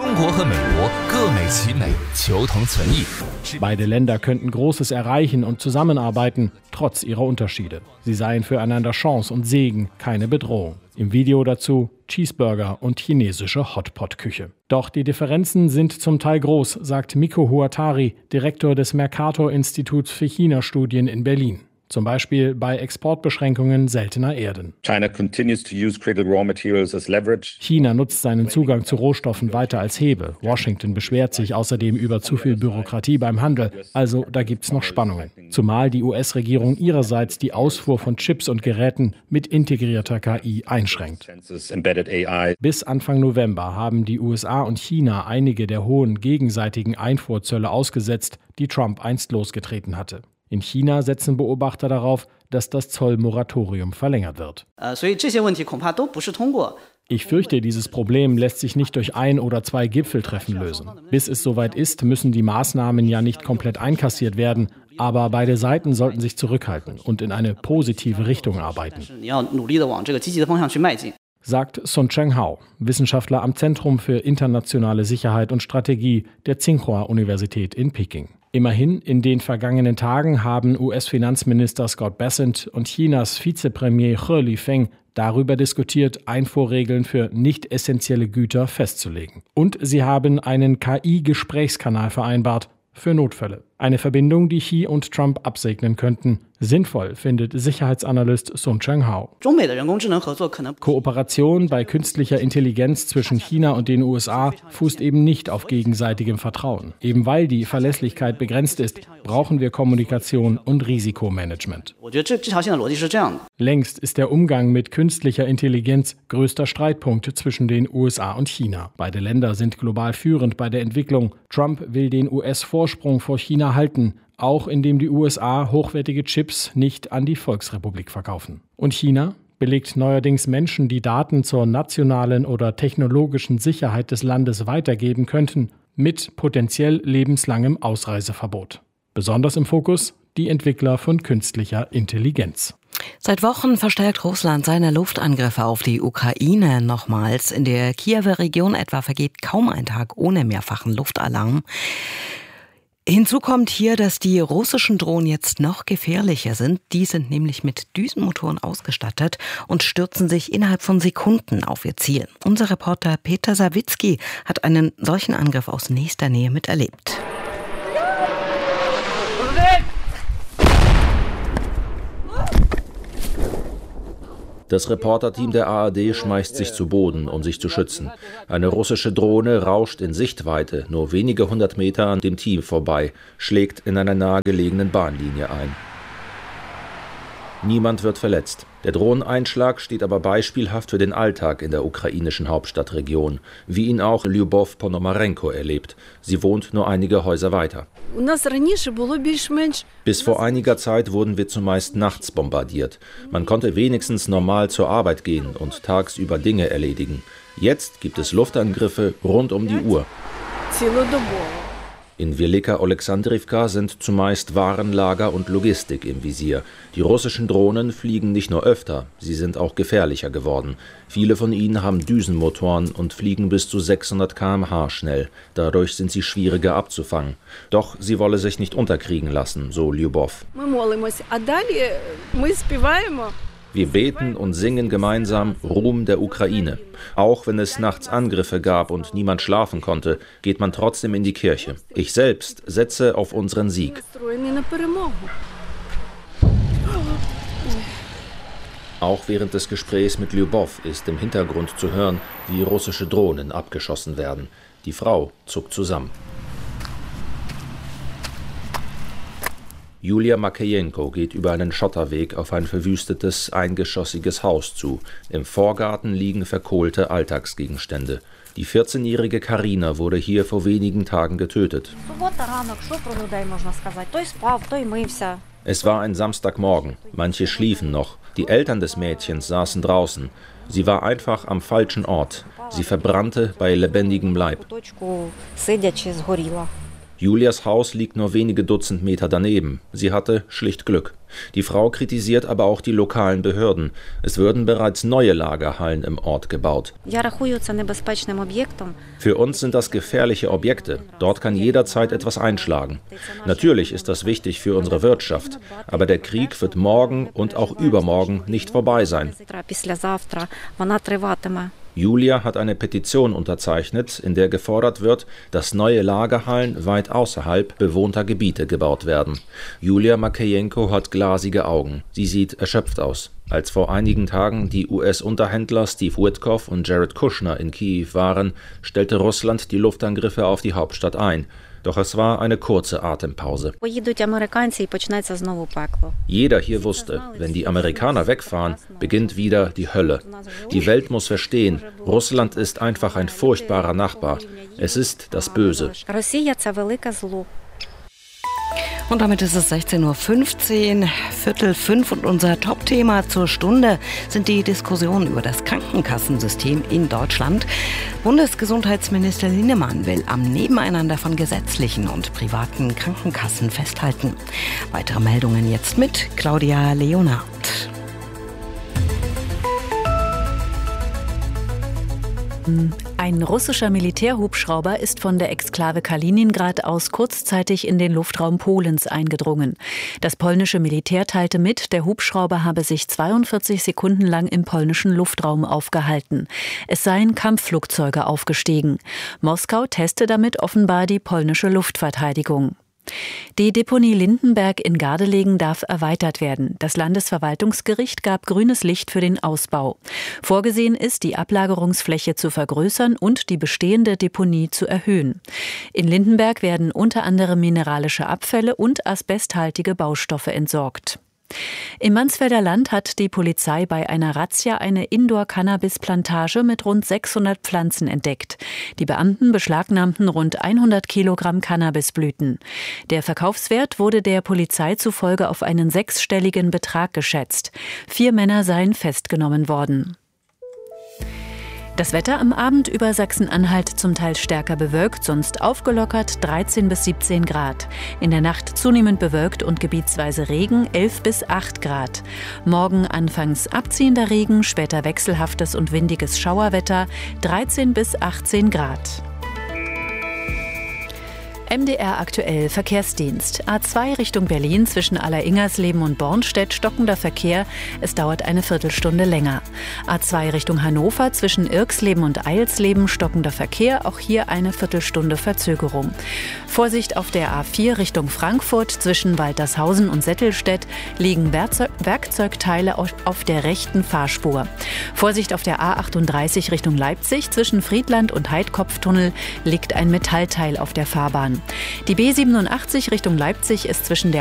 Speaker 5: Beide Länder könnten Großes erreichen und zusammenarbeiten, trotz ihrer Unterschiede. Sie seien füreinander Chance und Segen, keine Bedrohung. Im Video dazu Cheeseburger und chinesische Hotpot-Küche. Doch die Differenzen sind zum Teil groß, sagt Miko Huatari, Direktor des Mercator-Instituts für China-Studien in Berlin. Zum Beispiel bei Exportbeschränkungen seltener Erden.
Speaker 6: China continues to use critical raw materials as leverage.
Speaker 5: China nutzt seinen Zugang zu Rohstoffen weiter als Hebel. Washington beschwert sich außerdem über zu viel Bürokratie beim Handel. Also da gibt's noch Spannungen. Zumal die U S-Regierung ihrerseits die Ausfuhr von Chips und Geräten mit integrierter K I einschränkt. Bis Anfang November haben die U S A und China einige der hohen gegenseitigen Einfuhrzölle ausgesetzt, die Trump einst losgetreten hatte. In China setzen Beobachter darauf, dass das Zollmoratorium verlängert wird. Ich fürchte, dieses Problem lässt sich nicht durch ein oder zwei Gipfeltreffen lösen. Bis es soweit ist, müssen die Maßnahmen ja nicht komplett einkassiert werden, aber beide Seiten sollten sich zurückhalten und in eine positive Richtung arbeiten, sagt Sun Cheng-hao, Wissenschaftler am Zentrum für internationale Sicherheit und Strategie der Tsinghua-Universität in Peking. Immerhin, in den vergangenen Tagen haben U S-Finanzminister Scott Bessent und Chinas Vizepremier He Lifeng darüber diskutiert, Einfuhrregeln für nicht essentielle Güter festzulegen. Und sie haben einen K I-Gesprächskanal vereinbart, für Notfälle. Eine Verbindung, die Xi und Trump absegnen könnten. Sinnvoll findet Sicherheitsanalyst Sun Cheng-hao. Kooperation bei künstlicher Intelligenz zwischen China und den U S A fußt eben nicht auf gegenseitigem Vertrauen. Eben weil die Verlässlichkeit begrenzt ist, brauchen wir Kommunikation und Risikomanagement. Längst ist der Umgang mit künstlicher Intelligenz größter Streitpunkt zwischen den U S A und China. Beide Länder sind global führend bei der Entwicklung. Trump will den U S-Vorsprung vor China halten, auch indem die U S A hochwertige Chips nicht an die Volksrepublik verkaufen. Und China belegt neuerdings Menschen, die Daten zur nationalen oder technologischen Sicherheit des Landes weitergeben könnten, mit potenziell lebenslangem Ausreiseverbot. Besonders im Fokus die Entwickler von künstlicher Intelligenz.
Speaker 1: Seit Wochen verstärkt Russland seine Luftangriffe auf die Ukraine nochmals. In der Kiewer Region etwa vergeht kaum ein Tag ohne mehrfachen Luftalarm. Hinzu kommt hier, dass die russischen Drohnen jetzt noch gefährlicher sind. Die sind nämlich mit Düsenmotoren ausgestattet und stürzen sich innerhalb von Sekunden auf ihr Ziel. Unser Reporter Peter Sawicki hat einen solchen Angriff aus nächster Nähe miterlebt.
Speaker 7: Das Reporterteam der A R D schmeißt sich zu Boden, um sich zu schützen. Eine russische Drohne rauscht in Sichtweite, nur wenige hundert Meter an dem Team vorbei, schlägt in einer nahegelegenen Bahnlinie ein. Niemand wird verletzt. Der Drohneneinschlag steht aber beispielhaft für den Alltag in der ukrainischen Hauptstadtregion, wie ihn auch Lyubov Ponomarenko erlebt. Sie wohnt nur einige Häuser weiter. Bis vor einiger Zeit wurden wir zumeist nachts bombardiert. Man konnte wenigstens normal zur Arbeit gehen und tagsüber Dinge erledigen. Jetzt gibt es Luftangriffe rund um die Uhr. In Velika Oleksandrivka sind zumeist Warenlager und Logistik im Visier. Die russischen Drohnen fliegen nicht nur öfter, sie sind auch gefährlicher geworden. Viele von ihnen haben Düsenmotoren und fliegen bis zu sechshundert Kilometer pro Stunde schnell. Dadurch sind sie schwieriger abzufangen. Doch sie wolle sich nicht unterkriegen lassen, so Lyubov. Wir beten und singen gemeinsam Ruhm der Ukraine. Auch wenn es nachts Angriffe gab und niemand schlafen konnte, geht man trotzdem in die Kirche. Ich selbst setze auf unseren Sieg. Auch während des Gesprächs mit Lyubov ist im Hintergrund zu hören, wie russische Drohnen abgeschossen werden. Die Frau zuckt zusammen. Julia Makejenko geht über einen Schotterweg auf ein verwüstetes, eingeschossiges Haus zu. Im Vorgarten liegen verkohlte Alltagsgegenstände. Die vierzehnjährige Karina wurde hier vor wenigen Tagen getötet. Es war ein Samstagmorgen. Manche schliefen noch. Die Eltern des Mädchens saßen draußen. Sie war einfach am falschen Ort. Sie verbrannte bei lebendigem Leib. Julias Haus liegt nur wenige Dutzend Meter daneben. Sie hatte schlicht Glück. Die Frau kritisiert aber auch die lokalen Behörden. Es würden bereits neue Lagerhallen im Ort gebaut. Für uns sind das gefährliche Objekte. Dort kann jederzeit etwas einschlagen. Natürlich ist das wichtig für unsere Wirtschaft. Aber der Krieg wird morgen und auch übermorgen nicht vorbei sein. Julia hat eine Petition unterzeichnet, in der gefordert wird, dass neue Lagerhallen weit außerhalb bewohnter Gebiete gebaut werden. Julia Makejenko hat glasige Augen. Sie sieht erschöpft aus. Als vor einigen Tagen die U S-Unterhändler Steve Witkoff und Jared Kushner in Kiew waren, stellte Russland die Luftangriffe auf die Hauptstadt ein. Doch es war eine kurze Atempause. Jeder hier wusste, wenn die Amerikaner wegfahren, beginnt wieder die Hölle. Die Welt muss verstehen, Russland ist einfach ein furchtbarer Nachbar. Es ist das Böse.
Speaker 1: Und damit ist es sechzehn Uhr fünfzehn, Viertel fünf, und unser Top-Thema zur Stunde sind die Diskussionen über das Krankenkassensystem in Deutschland. Bundesgesundheitsminister Linnemann will am Nebeneinander von gesetzlichen und privaten Krankenkassen festhalten. Weitere Meldungen jetzt mit Claudia Leonhardt.
Speaker 11: Ein russischer Militärhubschrauber ist von der Exklave Kaliningrad aus kurzzeitig in den Luftraum Polens eingedrungen. Das polnische Militär teilte mit, der Hubschrauber habe sich zweiundvierzig Sekunden lang im polnischen Luftraum aufgehalten. Es seien Kampfflugzeuge aufgestiegen. Moskau teste damit offenbar die polnische Luftverteidigung. Die Deponie Lindenberg in Gardelegen darf erweitert werden. Das Landesverwaltungsgericht gab grünes Licht für den Ausbau. Vorgesehen ist, die Ablagerungsfläche zu vergrößern und die bestehende Deponie zu erhöhen. In Lindenberg werden unter anderem mineralische Abfälle und asbesthaltige Baustoffe entsorgt. Im Mansfelder Land hat die Polizei bei einer Razzia eine Indoor-Cannabis-Plantage mit rund sechshundert Pflanzen entdeckt. Die Beamten beschlagnahmten rund hundert Kilogramm Cannabisblüten. Der Verkaufswert wurde der Polizei zufolge auf einen sechsstelligen Betrag geschätzt. Vier Männer seien festgenommen worden. Das Wetter am Abend über Sachsen-Anhalt zum Teil stärker bewölkt, sonst aufgelockert dreizehn bis siebzehn Grad. In der Nacht zunehmend bewölkt und gebietsweise Regen elf bis acht Grad. Morgen anfangs abziehender Regen, später wechselhaftes und windiges Schauerwetter dreizehn bis achtzehn Grad. M D R aktuell Verkehrsdienst. A zwei Richtung Berlin zwischen Allersingersleben und Bornstedt stockender Verkehr. Es dauert eine Viertelstunde länger. A zwei Richtung Hannover zwischen Irksleben und Eilsleben stockender Verkehr. Auch hier eine Viertelstunde Verzögerung. Vorsicht auf der A vier Richtung Frankfurt zwischen Waltershausen und Settelstedt liegen Werkzeug- Werkzeugteile auf der rechten Fahrspur. Vorsicht auf der A achtunddreißig Richtung Leipzig zwischen Friedland und Heidkopftunnel liegt ein Metallteil auf der Fahrbahn. Die B siebenundachtzig Richtung Leipzig ist zwischen der